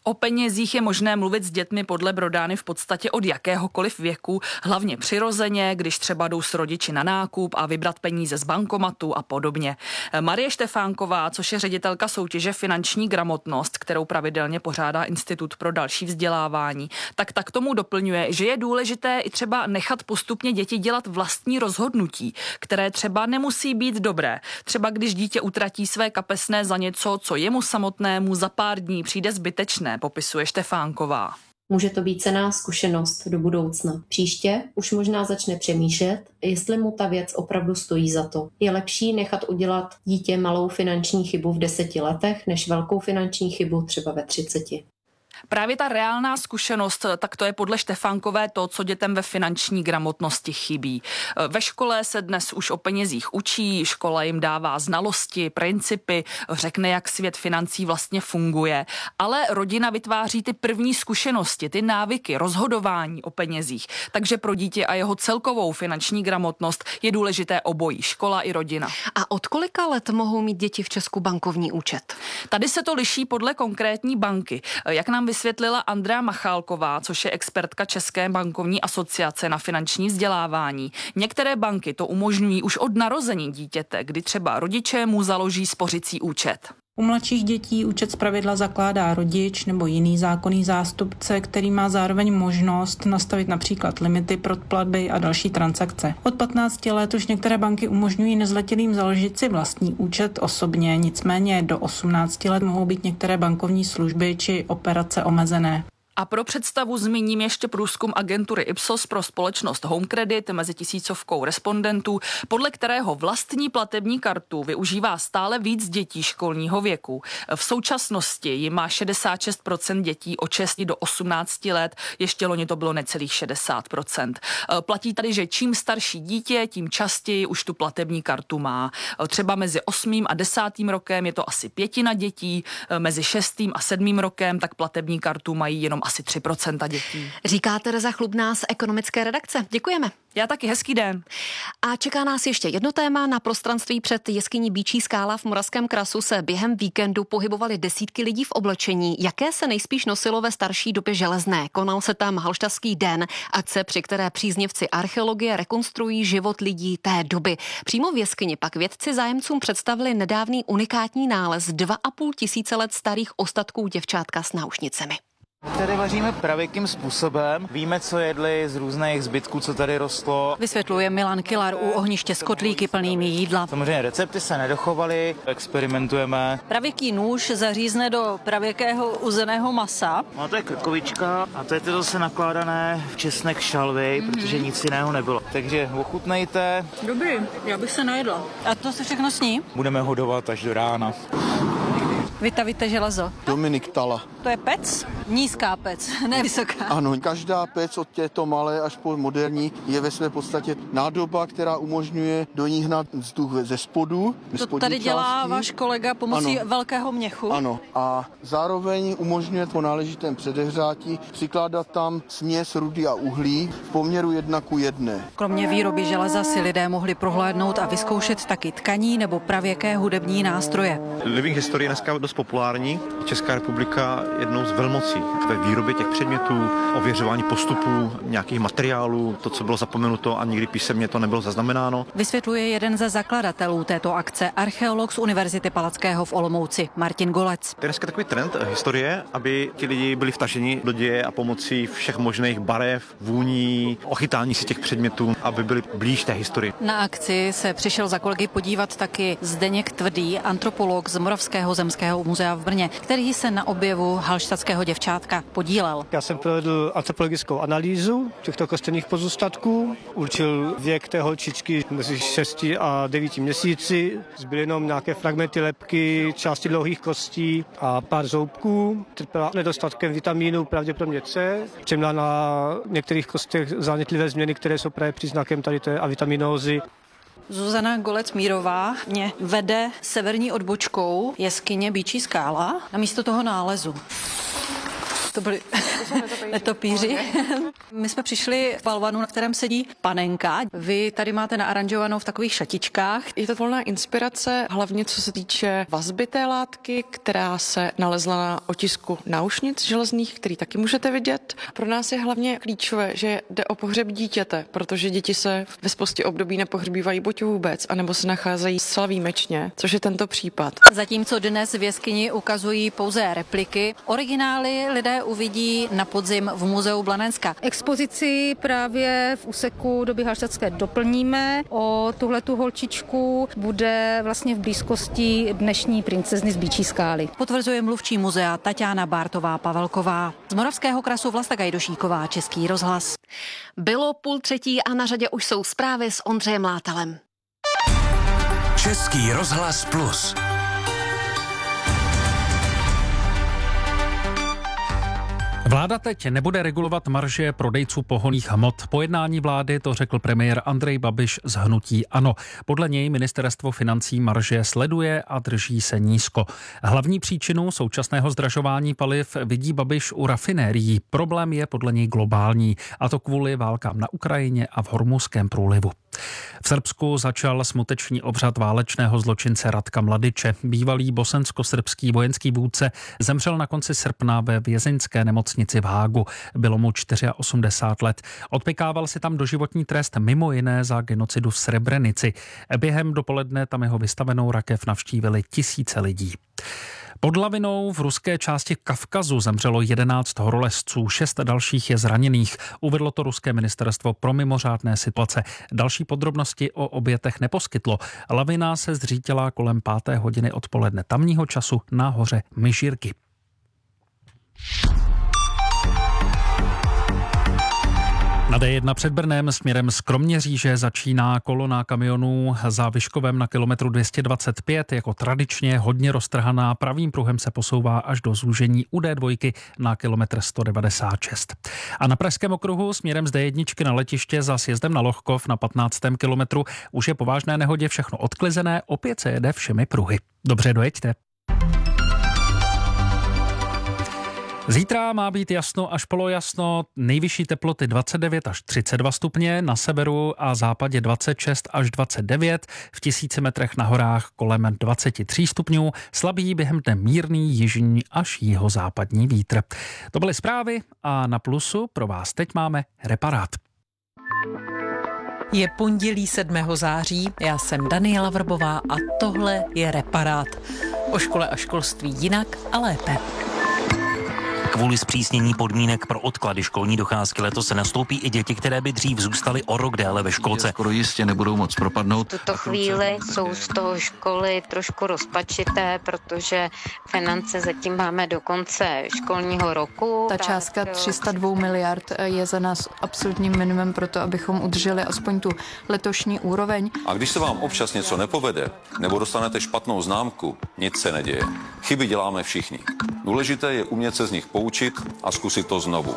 O penězích je možné mluvit s dětmi podle Brodány v podstatě od jakéhokoliv věku, hlavně přirozeně, když třeba jdou s rodiči na nákup a vybrat peníze z bankomatu a podobně. Marie Štefánková, což je ředitelka soutěže Finanční gramotnost, kterou pravidelně pořádá Institut pro další vzdělávání, tak tak tomu doplňuje, že je důležité i třeba nechat postupně děti dělat vlastní rozhodnutí, které třeba nemusí být dobré. Třeba když dítě utratí své kapesné za něco, co jemu samotnému za pár dní přijde zbytečné, popisuje Štefánková. Může to být cenná zkušenost do budoucna. Příště už možná začne přemýšlet, jestli mu ta věc opravdu stojí za to. Je lepší nechat udělat dítě malou finanční chybu v deseti letech, než velkou finanční chybu třeba ve třiceti. Právě ta reálná zkušenost, tak to je podle Štefánkové to, co dětem ve finanční gramotnosti chybí. Ve škole se dnes už o penězích učí, škola jim dává znalosti, principy, řekne, jak svět financí vlastně funguje, ale rodina vytváří ty první zkušenosti, ty návyky, rozhodování o penězích. Takže pro dítě a jeho celkovou finanční gramotnost je důležité obojí, škola i rodina. A od kolika let mohou mít děti v Česku bankovní účet? Tady se to liší podle konkrétní banky. Jak nám vysvětlila Andrea Machálková, což je expertka České bankovní asociace na finanční vzdělávání. Některé banky to umožňují už od narození dítěte, kdy třeba rodiče mu založí spořicí účet. U mladších dětí účet zpravidla zakládá rodič nebo jiný zákonný zástupce, který má zároveň možnost nastavit například limity pro platby a další transakce. Od patnácti let už některé banky umožňují nezletilým založit si vlastní účet osobně, nicméně do osmnácti let mohou být některé bankovní služby či operace omezené. A pro představu zmíním ještě průzkum agentury Ipsos pro společnost Home Credit mezi tisícovkou respondentů, podle kterého vlastní platební kartu využívá stále víc dětí školního věku. V současnosti ji má šedesát šest procent dětí od šesti do osmnácti let, ještě loni to bylo necelých šedesát procent. Platí tady, že čím starší dítě, tím častěji už tu platební kartu má. Třeba mezi osmým a desátým rokem je to asi pětina dětí, mezi šestým a sedmým rokem tak platební kartu mají jenom asi tři procenta dětí. Říká Tereza Chlubná z ekonomické redakce. Děkujeme. Já taky, hezký den. A čeká nás ještě jedno téma. Na prostranství před jeskyní Býčí skála v Moravském Krasu se během víkendu pohybovaly desítky lidí v oblečení, jaké se nejspíš nosilo ve starší době železné. Konal se tam Halštatský den, akce, při které příznivci archeologie rekonstruují život lidí té doby. Přímo v jeskyni pak vědci zájemcům představili nedávný unikátní nález dva a půl tisíce let starých ostatků děvčátka s náušnicemi. Tady vaříme pravěkým způsobem. Víme, co jedli z různých zbytků, co tady rostlo. Vysvětluje Milan Kilar u ohniště s kotlíky plnými jídla. Samozřejmě recepty se nedochovaly, experimentujeme. Pravěký nůž zařízne do pravěkého uzeného masa. No to je krkovička a to je to zase nakládané česnek šalvy, mm-hmm. protože nic jiného nebylo. Takže ochutnejte. Dobrý, já bych se najedla. A to se všechno sní? Budeme hodovat až do rána. Vytavíte železo. Dominik Tala. To je pec? Nízká pec, ne vysoká. Ano, každá pec od této malé až po moderní je ve své podstatě nádoba, která umožňuje do ní hnát vzduch ze spodu. To tady dělá části. Váš kolega pomocí ano. velkého měchu. Ano, a zároveň umožňuje po náležitém předehřátí přikládat tam směs rudy a uhlí v poměru jedna ku jedné. Kromě výroby železa si lidé mohli prohlédnout a vyzkoušet taky tkaní nebo pravěké hudební nástroje. Living History je dneska dost populární. Česká republika jednou z velmocí ve výrobě těch předmětů, ověřování postupů, nějakých materiálů, to, co bylo zapomenuto a nikdy písemně to nebylo zaznamenáno. Vysvětluje jeden ze zakladatelů této akce, archeolog z Univerzity Palackého v Olomouci, Martin Golec. To je dneska takový trend historie, aby ti lidi byli vtaženi do děje a pomocí všech možných barev, vůní, ochytání si těch předmětů, aby byli blíž té historii. Na akci se přišel za kolegy podívat taky Zdeněk Tvrdý, antropolog z Moravského zemského muzea v Brně, který se na objevu halštatského děvčátka podílel. Já jsem provedl antropologickou analýzu těchto kosterních pozůstatků, určil věk té holčičky mezi šesti a devíti měsíci, zbyly jenom nějaké fragmenty lebky, části dlouhých kostí a pár zoubků. Trpěla nedostatkem vitamínu, pravděpodobně C, přeměla na některých kostech zánětlivé změny, které jsou právě příznakem tady té avitaminózy. Zuzana Golec-Mírová mě vede severní odbočkou jeskyně Býčí skála na místo toho nálezu. To byli netopíři. My jsme přišli k balvanu, na kterém sedí panenka. Vy tady máte naaranžovanou v takových šatičkách. Je to volná inspirace, hlavně co se týče vazby té látky, která se nalezla na otisku náušnic železných, který taky můžete vidět. Pro nás je hlavně klíčové, že jde o pohřeb dítěte, protože děti se ve spoustě období nepohřbívají buď vůbec, anebo se nacházejí zcela výjimečně, což je tento případ. Zatímco dnes v jeskyni ukazují pouze repliky, originály lidé uvidí na podzim v muzeu Blanenska. Expozici právě v úseku doby halštatské doplníme. O tuhletu holčičku bude vlastně v blízkosti dnešní princezny z Býčí skály. Potvrzuje mluvčí muzea Tatiana Bártová-Pavelková. Z Moravského krasu Vlasta Gajdošíková, Český rozhlas. Bylo půl třetí a na řadě už jsou zprávy s Ondřejem Látelem. Český rozhlas plus. Vláda teď nebude regulovat marže prodejců pohonných hmot. Po jednání vlády to řekl premiér Andrej Babiš z hnutí ANO. Podle něj ministerstvo financí marže sleduje a drží se nízko. Hlavní příčinu současného zdražování paliv vidí Babiš u rafinérií. Problém je podle něj globální, a to kvůli válkám na Ukrajině a v Hormuzském průlivu. V Srbsku začal smuteční obřad válečného zločince Ratka Mladiče. Bývalý bosensko-srbský vojenský vůdce zemřel na konci srpna ve vězeňské nemocnici v Hágu. Bylo mu osmdesát čtyři let. Odpykával si tam doživotní trest mimo jiné za genocidu v Srebrenici. Během dopoledne tam jeho vystavenou rakev navštívili tisíce lidí. Pod lavinou v ruské části Kavkazu zemřelo jedenáct horolezců, šest dalších je zraněných. Uvedlo to ruské ministerstvo pro mimořádné situace. Další podrobnosti o obětech neposkytlo. Lavina se zřítila kolem páté hodiny odpoledne tamního času na hoře Myžírky. Na D jedna před Brnem směrem z Kroměříže začíná kolona kamionů za Vyškovem na kilometru dvě stě dvacet pět. Jako tradičně hodně roztrhaná, pravým pruhem se posouvá až do zúžení u D dva na kilometr sto devadesát šest. A na Pražském okruhu směrem z D jedna na letiště za sjezdem na Lohkov na patnáctém kilometru už je po vážné nehodě všechno odklizené, opět se jede všemi pruhy. Dobře, dojeďte. Zítra má být jasno až polojasno, nejvyšší teploty dvacet devět až třicet dva stupně, na severu a západě dvacet šest až dvacet devět, v tisíci metrech na horách kolem dvacet tři stupňů, slabý během dne mírný jižní až jihozápadní vítr. To byly zprávy a na Plusu pro vás teď máme Reparát. Je pondělí sedmého září, já jsem Daniela Vrbová a tohle je Reparát. O škole a školství jinak a lépe. Kvůli zpřísnění podmínek pro odklady školní docházky letos se nastoupí i děti, které by dřív zůstaly o rok déle ve školce. Skoro jistě nebudou moc propadnout. V tuto chvíli jsou z toho školy trošku rozpačité, protože finance zatím máme do konce školního roku. Ta částka tři sta dva miliard je za nás absolutním minimum pro to, abychom udrželi aspoň tu letošní úroveň. A když se vám občas něco nepovede, nebo dostanete špatnou známku, nic se neděje. Chyby děláme všichni. Důležité je umět se z nich poučit a zkusit to znovu.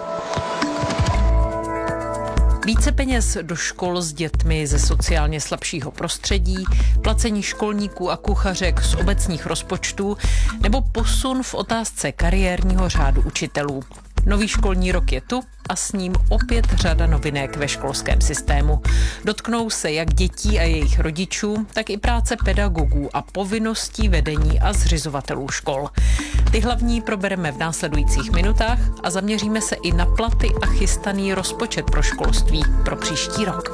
Více peněz do škol s dětmi ze sociálně slabšího prostředí, placení školníků a kuchařek z obecních rozpočtů nebo posun v otázce kariérního řádu učitelů. Nový školní rok je tu a s ním opět řada novinek ve školském systému. Dotknou se jak dětí a jejich rodičů, tak i práce pedagogů a povinností vedení a zřizovatelů škol. Ty hlavní probereme v následujících minutách a zaměříme se i na platy a chystaný rozpočet pro školství pro příští rok.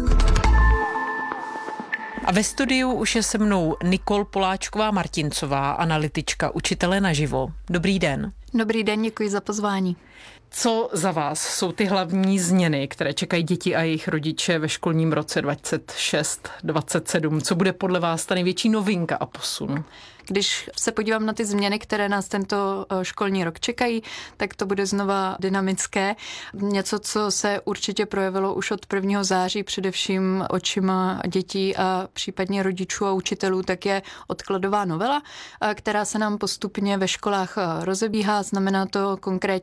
A ve studiu už je se mnou Nikol Poláčková-Martincová, analytička Učitele naživo. Dobrý den. Dobrý den, děkuji za pozvání. Co za vás jsou ty hlavní změny, které čekají děti a jejich rodiče ve školním roce dvacet šest dvacet sedm? Co bude podle vás ta největší novinka a posun? Když se podívám na ty změny, které nás tento školní rok čekají, tak to bude znova dynamické. Něco, co se určitě projevilo už od prvního září, především očima dětí a případně rodičů a učitelů, tak je odkladová novela, která se nám postupně ve školách rozebíhá. Znamená to konkrétně to, že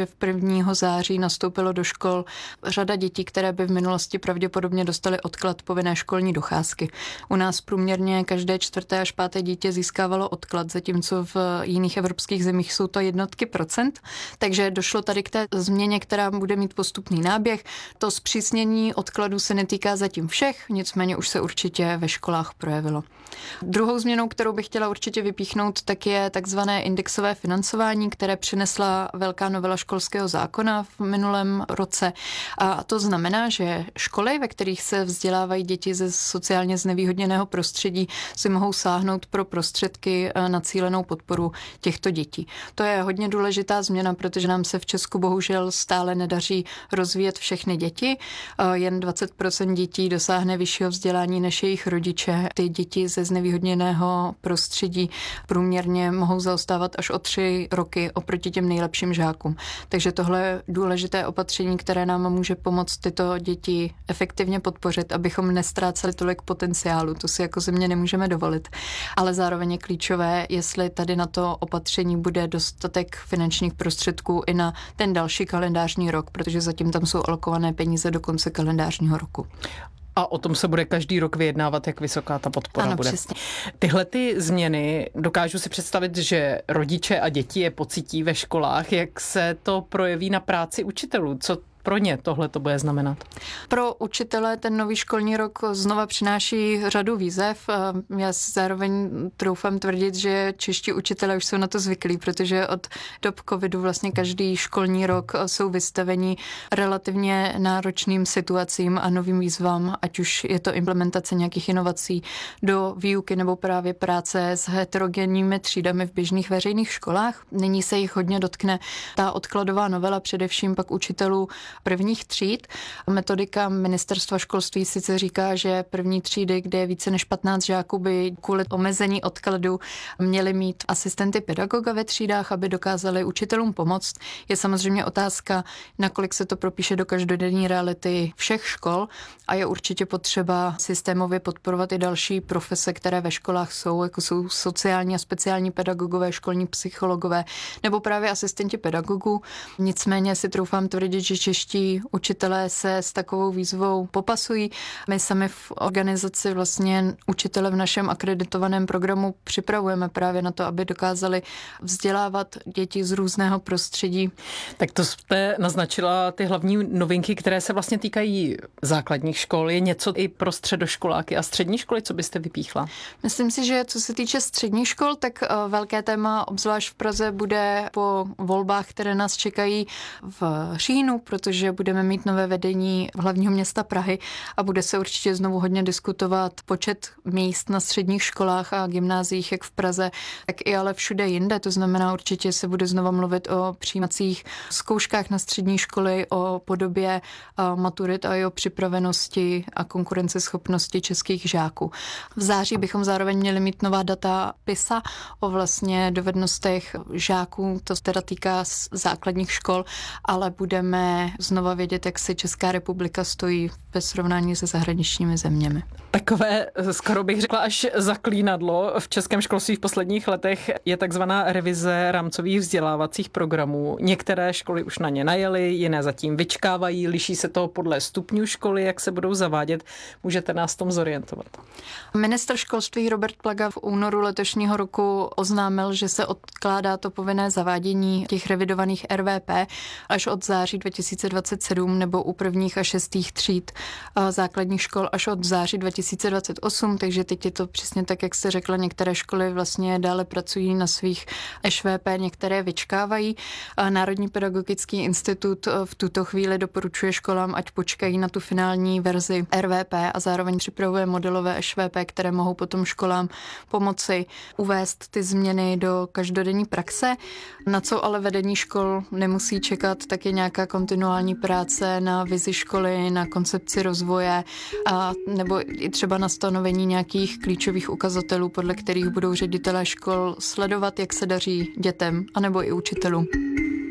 že v prvního září nastoupilo do škol řada dětí, které by v minulosti pravděpodobně dostaly odklad povinné školní docházky. U nás průměrně každé čtvrté až páté dítě získávalo odklad, zatímco v jiných evropských zemích jsou to jednotky procent. Takže došlo tady k té změně, která bude mít postupný náběh. To zpřísnění odkladu se netýká zatím všech, nicméně už se určitě ve školách projevilo. Druhou změnou, kterou bych chtěla určitě vypíchnout, tak je takzvané indexové financování, které přinesla velká novela školského zákona v minulém roce. A to znamená, že školy, ve kterých se vzdělávají děti ze sociálně znevýhodněného prostředí, si mohou sáhnout pro prostředky na cílenou podporu těchto dětí. To je hodně důležitá změna, protože nám se v Česku bohužel stále nedaří rozvíjet všechny děti. Jen dvacet procent dětí dosáhne vyššího vzdělání než jejich rodiče. Ty děti ze znevýhodněného prostředí průměrně mohou zaostávat až o tři roky oproti těm nejlepším žákům. Takže tohle je důležité opatření, které nám může pomoct tyto děti efektivně podpořit, abychom nestráceli tolik potenciálu. To si jako země nemůžeme dovolit. Ale zároveň je klíčové, jestli tady na to opatření bude dostatek finančních prostředků i na ten další kalendářní rok, protože zatím tam jsou alokované peníze do konce kalendářního roku. A o tom se bude každý rok vyjednávat, jak vysoká ta podpora ano, bude. Přesně. Tyhle ty změny dokážu si představit, že rodiče a děti je pocítí ve školách. Jak se to projeví na práci učitelů? Co pro ně tohle to bude znamenat? Pro učitele ten nový školní rok znova přináší řadu výzev. Já si zároveň troufám tvrdit, že čeští učitelé už jsou na to zvyklí, protože od dob covidu vlastně každý školní rok jsou vystaveni relativně náročným situacím a novým výzvám, ať už je to implementace nějakých inovací do výuky nebo právě práce s heterogenními třídami v běžných veřejných školách. Nyní se jich hodně dotkne ta odkladová novela, především pak učitelů prvních tříd. Metodika ministerstva školství sice říká, že první třídy, kde je více než patnáct žáků, by kvůli omezení odkladu měli mít asistenty pedagoga ve třídách, aby dokázali učitelům pomoct. Je samozřejmě otázka, nakolik se to propíše do každodenní reality všech škol a je určitě potřeba systémově podporovat i další profese, které ve školách jsou, jako jsou sociální a speciální pedagogové, školní psychologové nebo právě asistenti pedagogů. Nicméně si troufám tvrdit, že čeští učitelé se s takovou výzvou popasují. My sami v organizaci vlastně učitele v našem akreditovaném programu připravujeme právě na to, aby dokázali vzdělávat děti z různého prostředí. Tak to jste naznačila ty hlavní novinky, které se vlastně týkají základních škol. Je něco i pro středoškoláky a střední školy, co byste vypíchla? Myslím si, že co se týče středních škol, tak velké téma, obzvlášť v Praze, bude po volbách, které nás čekají v říjnu, protože budeme mít nové vedení hlavního města Prahy a bude se určitě znovu hodně diskutovat počet míst na středních školách a gymnáziích, jak v Praze, tak i ale všude jinde. To znamená, určitě se bude znova mluvit o přijímacích zkouškách na střední školy, o podobě maturit a i o připravenosti a konkurenceschopnosti českých žáků. V září bychom zároveň měli mít nová data PISA o vlastně dovednostech žáků, to teda týká základních škol, ale budeme znova vědět, jak se Česká republika stojí ve srovnání se zahraničními zeměmi. Takové, skoro bych řekla, až zaklínadlo v českém školství v posledních letech je takzvaná revize rámcových vzdělávacích programů. Některé školy už na ně najely, jiné zatím vyčkávají, liší se to podle stupňů školy, jak se budou zavádět. Můžete nás v tom zorientovat? Ministr školství Robert Plaga v únoru letošního roku oznámil, že se odkládá to povinné zavádění těch revidovaných R V P až od září dva tisíce dvacet sedm nebo u prvních a šestých tříd základních škol až od září dva tisíce dvacet osm, takže teď je to přesně tak, jak jste řekla, některé školy vlastně dále pracují na svých Š V P, některé vyčkávají. Národní pedagogický institut v tuto chvíli doporučuje školám, ať počkají na tu finální verzi R V P a zároveň připravuje modelové Š V P, které mohou potom školám pomoci uvést ty změny do každodenní praxe. Na co ale vedení škol nemusí čekat, tak je nějaká kontinuální práce na vizi školy, na koncepci rozvoje a nebo i třeba na stanovení nějakých klíčových ukazatelů, podle kterých budou ředitelé škol sledovat, jak se daří dětem anebo i učitelům.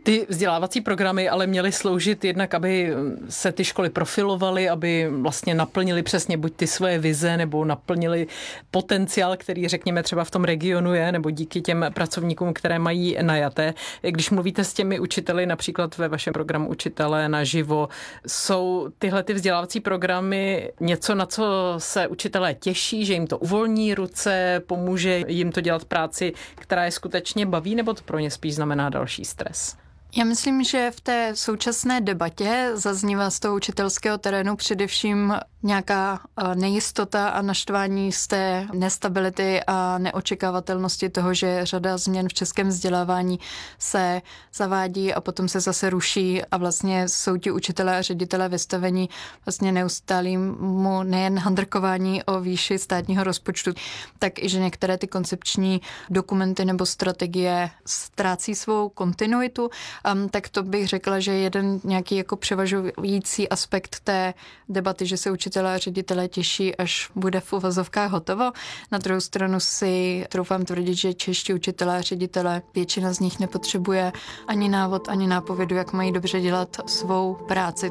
Ty vzdělávací programy ale měly sloužit jednak, aby se ty školy profilovaly, aby vlastně naplnili přesně buď ty svoje vize, nebo naplnili potenciál, který řekněme třeba v tom regionu je, nebo díky těm pracovníkům, které mají najaté. Když mluvíte s těmi učiteli, například ve vašem programu Učitelé naživo, jsou tyhle ty vzdělávací programy něco, na co se učitelé těší, že jim to uvolní ruce, pomůže jim to dělat práci, která je skutečně baví, nebo to pro ně spíš znamená další stres? Já myslím, že v té současné debatě zaznívá z toho učitelského terénu především nějaká nejistota a naštvání z té nestability a neočekávatelnosti toho, že řada změn v českém vzdělávání se zavádí a potom se zase ruší a vlastně jsou ti učitelé a ředitelé vystavení vlastně neustálému nejen handrkování o výši státního rozpočtu, tak i že některé ty koncepční dokumenty nebo strategie ztrácí svou kontinuitu. Um, tak to bych řekla, že jeden nějaký jako převažující aspekt té debaty, že se učitelé a ředitelé těší, až bude v uvozovkách hotovo. Na druhou stranu si troufám tvrdit, že čeští učitelé a ředitelé, většina z nich nepotřebuje ani návod, ani nápovědu, jak mají dobře dělat svou práci.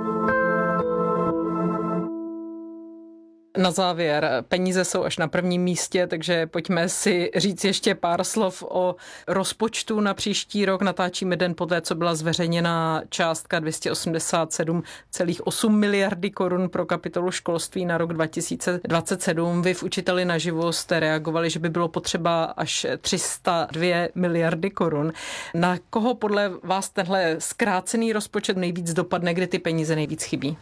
Na závěr, peníze jsou až na prvním místě, takže pojďme si říct ještě pár slov o rozpočtu na příští rok. Natáčíme den poté, co byla zveřejněna částka dvě stě osmdesát sedm celá osm miliardy korun pro kapitolu školství na rok dva tisíce dvacet sedm. Vy v Učiteli naživo jste reagovali, že by bylo potřeba až tři sta dvě miliardy korun. Na koho podle vás tenhle zkrácený rozpočet nejvíc dopadne, kde ty peníze nejvíc chybí?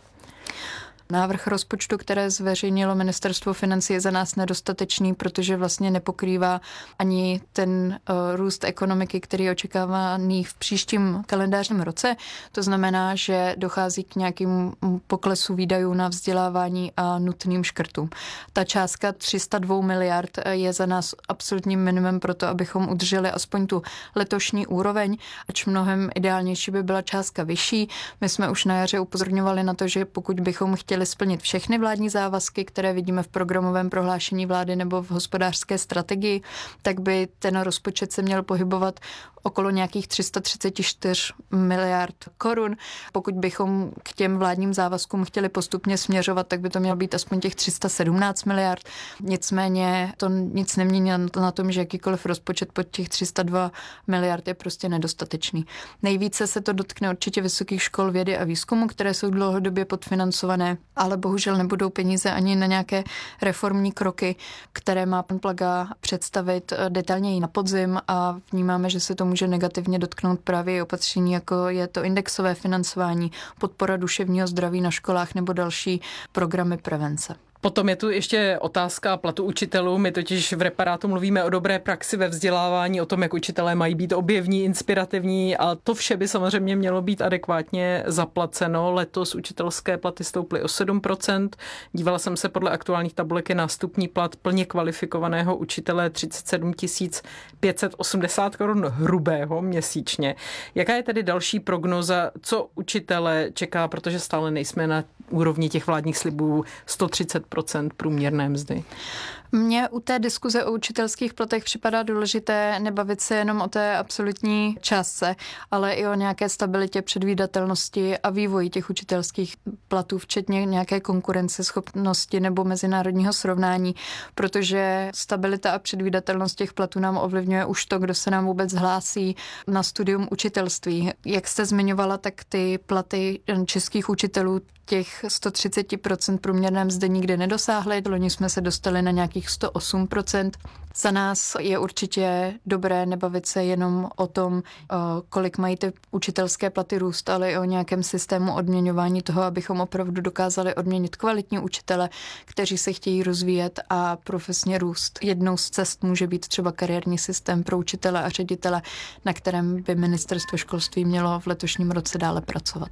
Návrh rozpočtu, které zveřejnilo Ministerstvo financí, je za nás nedostatečný, protože vlastně nepokrývá ani ten uh, růst ekonomiky, který je očekávaný v příštím kalendářním roce. To znamená, že dochází k nějakým poklesu výdajů na vzdělávání a nutným škrtům. Ta částka tři sta dva miliard je za nás absolutním minimum pro to, abychom udrželi aspoň tu letošní úroveň, ač mnohem ideálnější by byla částka vyšší. My jsme už na jaře upozorňovali na to, že pokud bychom chtěli splnit všechny vládní závazky, které vidíme v programovém prohlášení vlády nebo v hospodářské strategii, tak by ten rozpočet se měl pohybovat okolo nějakých tři sta třicet čtyři miliard korun. Pokud bychom k těm vládním závazkům chtěli postupně směřovat, tak by to mělo být aspoň těch tři sta sedmnáct miliard. Nicméně to nic nemění na tom, že jakýkoliv rozpočet pod těch tři sta dva miliard je prostě nedostatečný. Nejvíce se to dotkne určitě vysokých škol vědy a výzkumu, které jsou dlouhodobě podfinancované, ale bohužel nebudou peníze ani na nějaké reformní kroky, které má pan Plaga představit detailněji na podzim a vnímáme, že se to může negativně dotknout právě opatření, jako je to indexové financování, podpora duševního zdraví na školách nebo další programy prevence. Potom je tu ještě otázka platu učitelů. My totiž v Reparátu mluvíme o dobré praxi ve vzdělávání, o tom, jak učitelé mají být objevní, inspirativní a to vše by samozřejmě mělo být adekvátně zaplaceno. Letos učitelské platy stouply o sedm procent. Dívala jsem se podle aktuálních tabulek je nástupní plat plně kvalifikovaného učitele třicet sedm tisíc pět set osmdesát korun hrubého měsíčně. Jaká je tedy další prognoza, co učitele čeká, protože stále nejsme na úrovni těch vládních slibů sto třicet procent průměrné mzdy? Mně u té diskuze o učitelských platech připadá důležité nebavit se jenom o té absolutní částce, ale i o nějaké stabilitě, předvídatelnosti a vývoji těch učitelských platů, včetně nějaké konkurenceschopnosti nebo mezinárodního srovnání, protože stabilita a předvídatelnost těch platů nám ovlivňuje už to, kdo se nám vůbec hlásí na studium učitelství. Jak jste zmiňovala, tak ty platy českých učitelů těch sto třicet procent průměrné mzdy nikdy nedosáhly. Loni jsme se dostali na nějakých sto osm procent. Za nás je určitě dobré nebavit se jenom o tom, kolik mají ty učitelské platy růst, ale i o nějakém systému odměňování toho, abychom opravdu dokázali odměnit kvalitní učitele, kteří se chtějí rozvíjet a profesně růst. Jednou z cest může být třeba kariérní systém pro učitele a ředitele, na kterém by Ministerstvo školství mělo v letošním roce dále pracovat.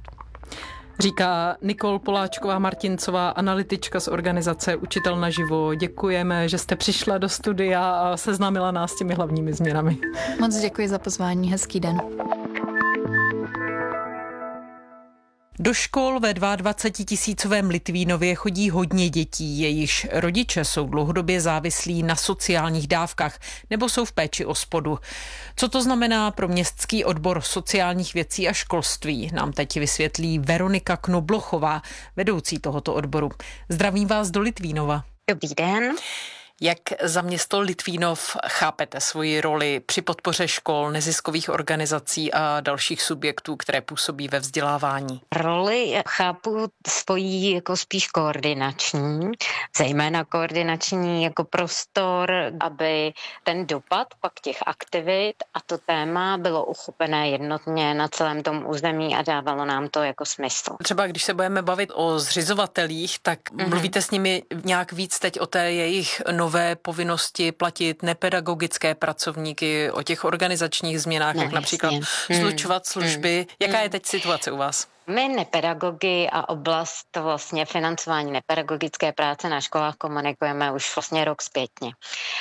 Říká Nikol Poláčková Martincová, analytička z organizace Učitel naživo. Děkujeme, že jste přišla do studia a seznámila nás s těmi hlavními změnami. Moc děkuji za pozvání, hezký den. Do škol ve dvacetitisícovém Litvínově chodí hodně dětí, jejichž rodiče jsou dlouhodobě závislí na sociálních dávkách nebo jsou v péči OSPODu. Co to znamená pro městský odbor sociálních věcí a školství, nám teď vysvětlí Veronika Knoblochová, vedoucí tohoto odboru. Zdravím vás do Litvínova. Dobrý den. Jak za město Litvínov chápete svoji roli při podpoře škol, neziskových organizací a dalších subjektů, které působí ve vzdělávání? Roli chápu svojí jako spíš koordinační, zejména koordinační jako prostor, aby ten dopad pak těch aktivit a to téma bylo uchopené jednotně na celém tom území a dávalo nám to jako smysl. Třeba když se budeme bavit o zřizovatelích, tak mm-hmm. mluvíte s nimi nějak víc teď o té jejich nové povinnosti platit nepedagogické pracovníky, o těch organizačních změnách, no, jak například jasně. slučovat služby. Hmm. Jaká je teď situace u vás? My nepedagogy a oblast vlastně financování nepedagogické práce na školách komunikujeme už vlastně rok zpětně.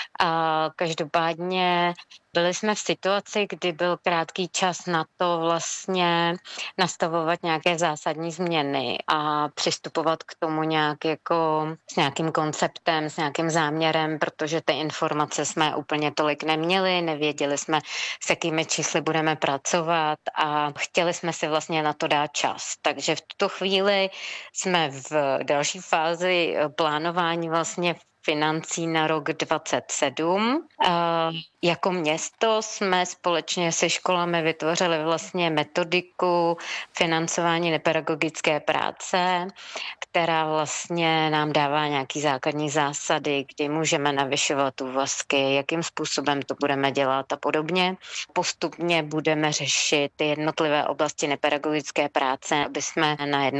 A každopádně byli jsme v situaci, kdy byl krátký čas na to vlastně nastavovat nějaké zásadní změny a přistupovat k tomu nějak jako s nějakým konceptem, s nějakým záměrem, protože ty informace jsme úplně tolik neměli, nevěděli jsme, s jakými čísly budeme pracovat a chtěli jsme si vlastně na to dát čas. Takže v tuto chvíli jsme v další fázi plánování vlastně financí na rok dvacet sedm. Jako město jsme společně se školami vytvořili vlastně metodiku financování nepedagogické práce, která vlastně nám dává nějaký základní zásady, kdy můžeme navyšovat úvazky, jakým způsobem to budeme dělat a podobně. Postupně budeme řešit ty jednotlivé oblasti nepedagogické práce, aby jsme na jedno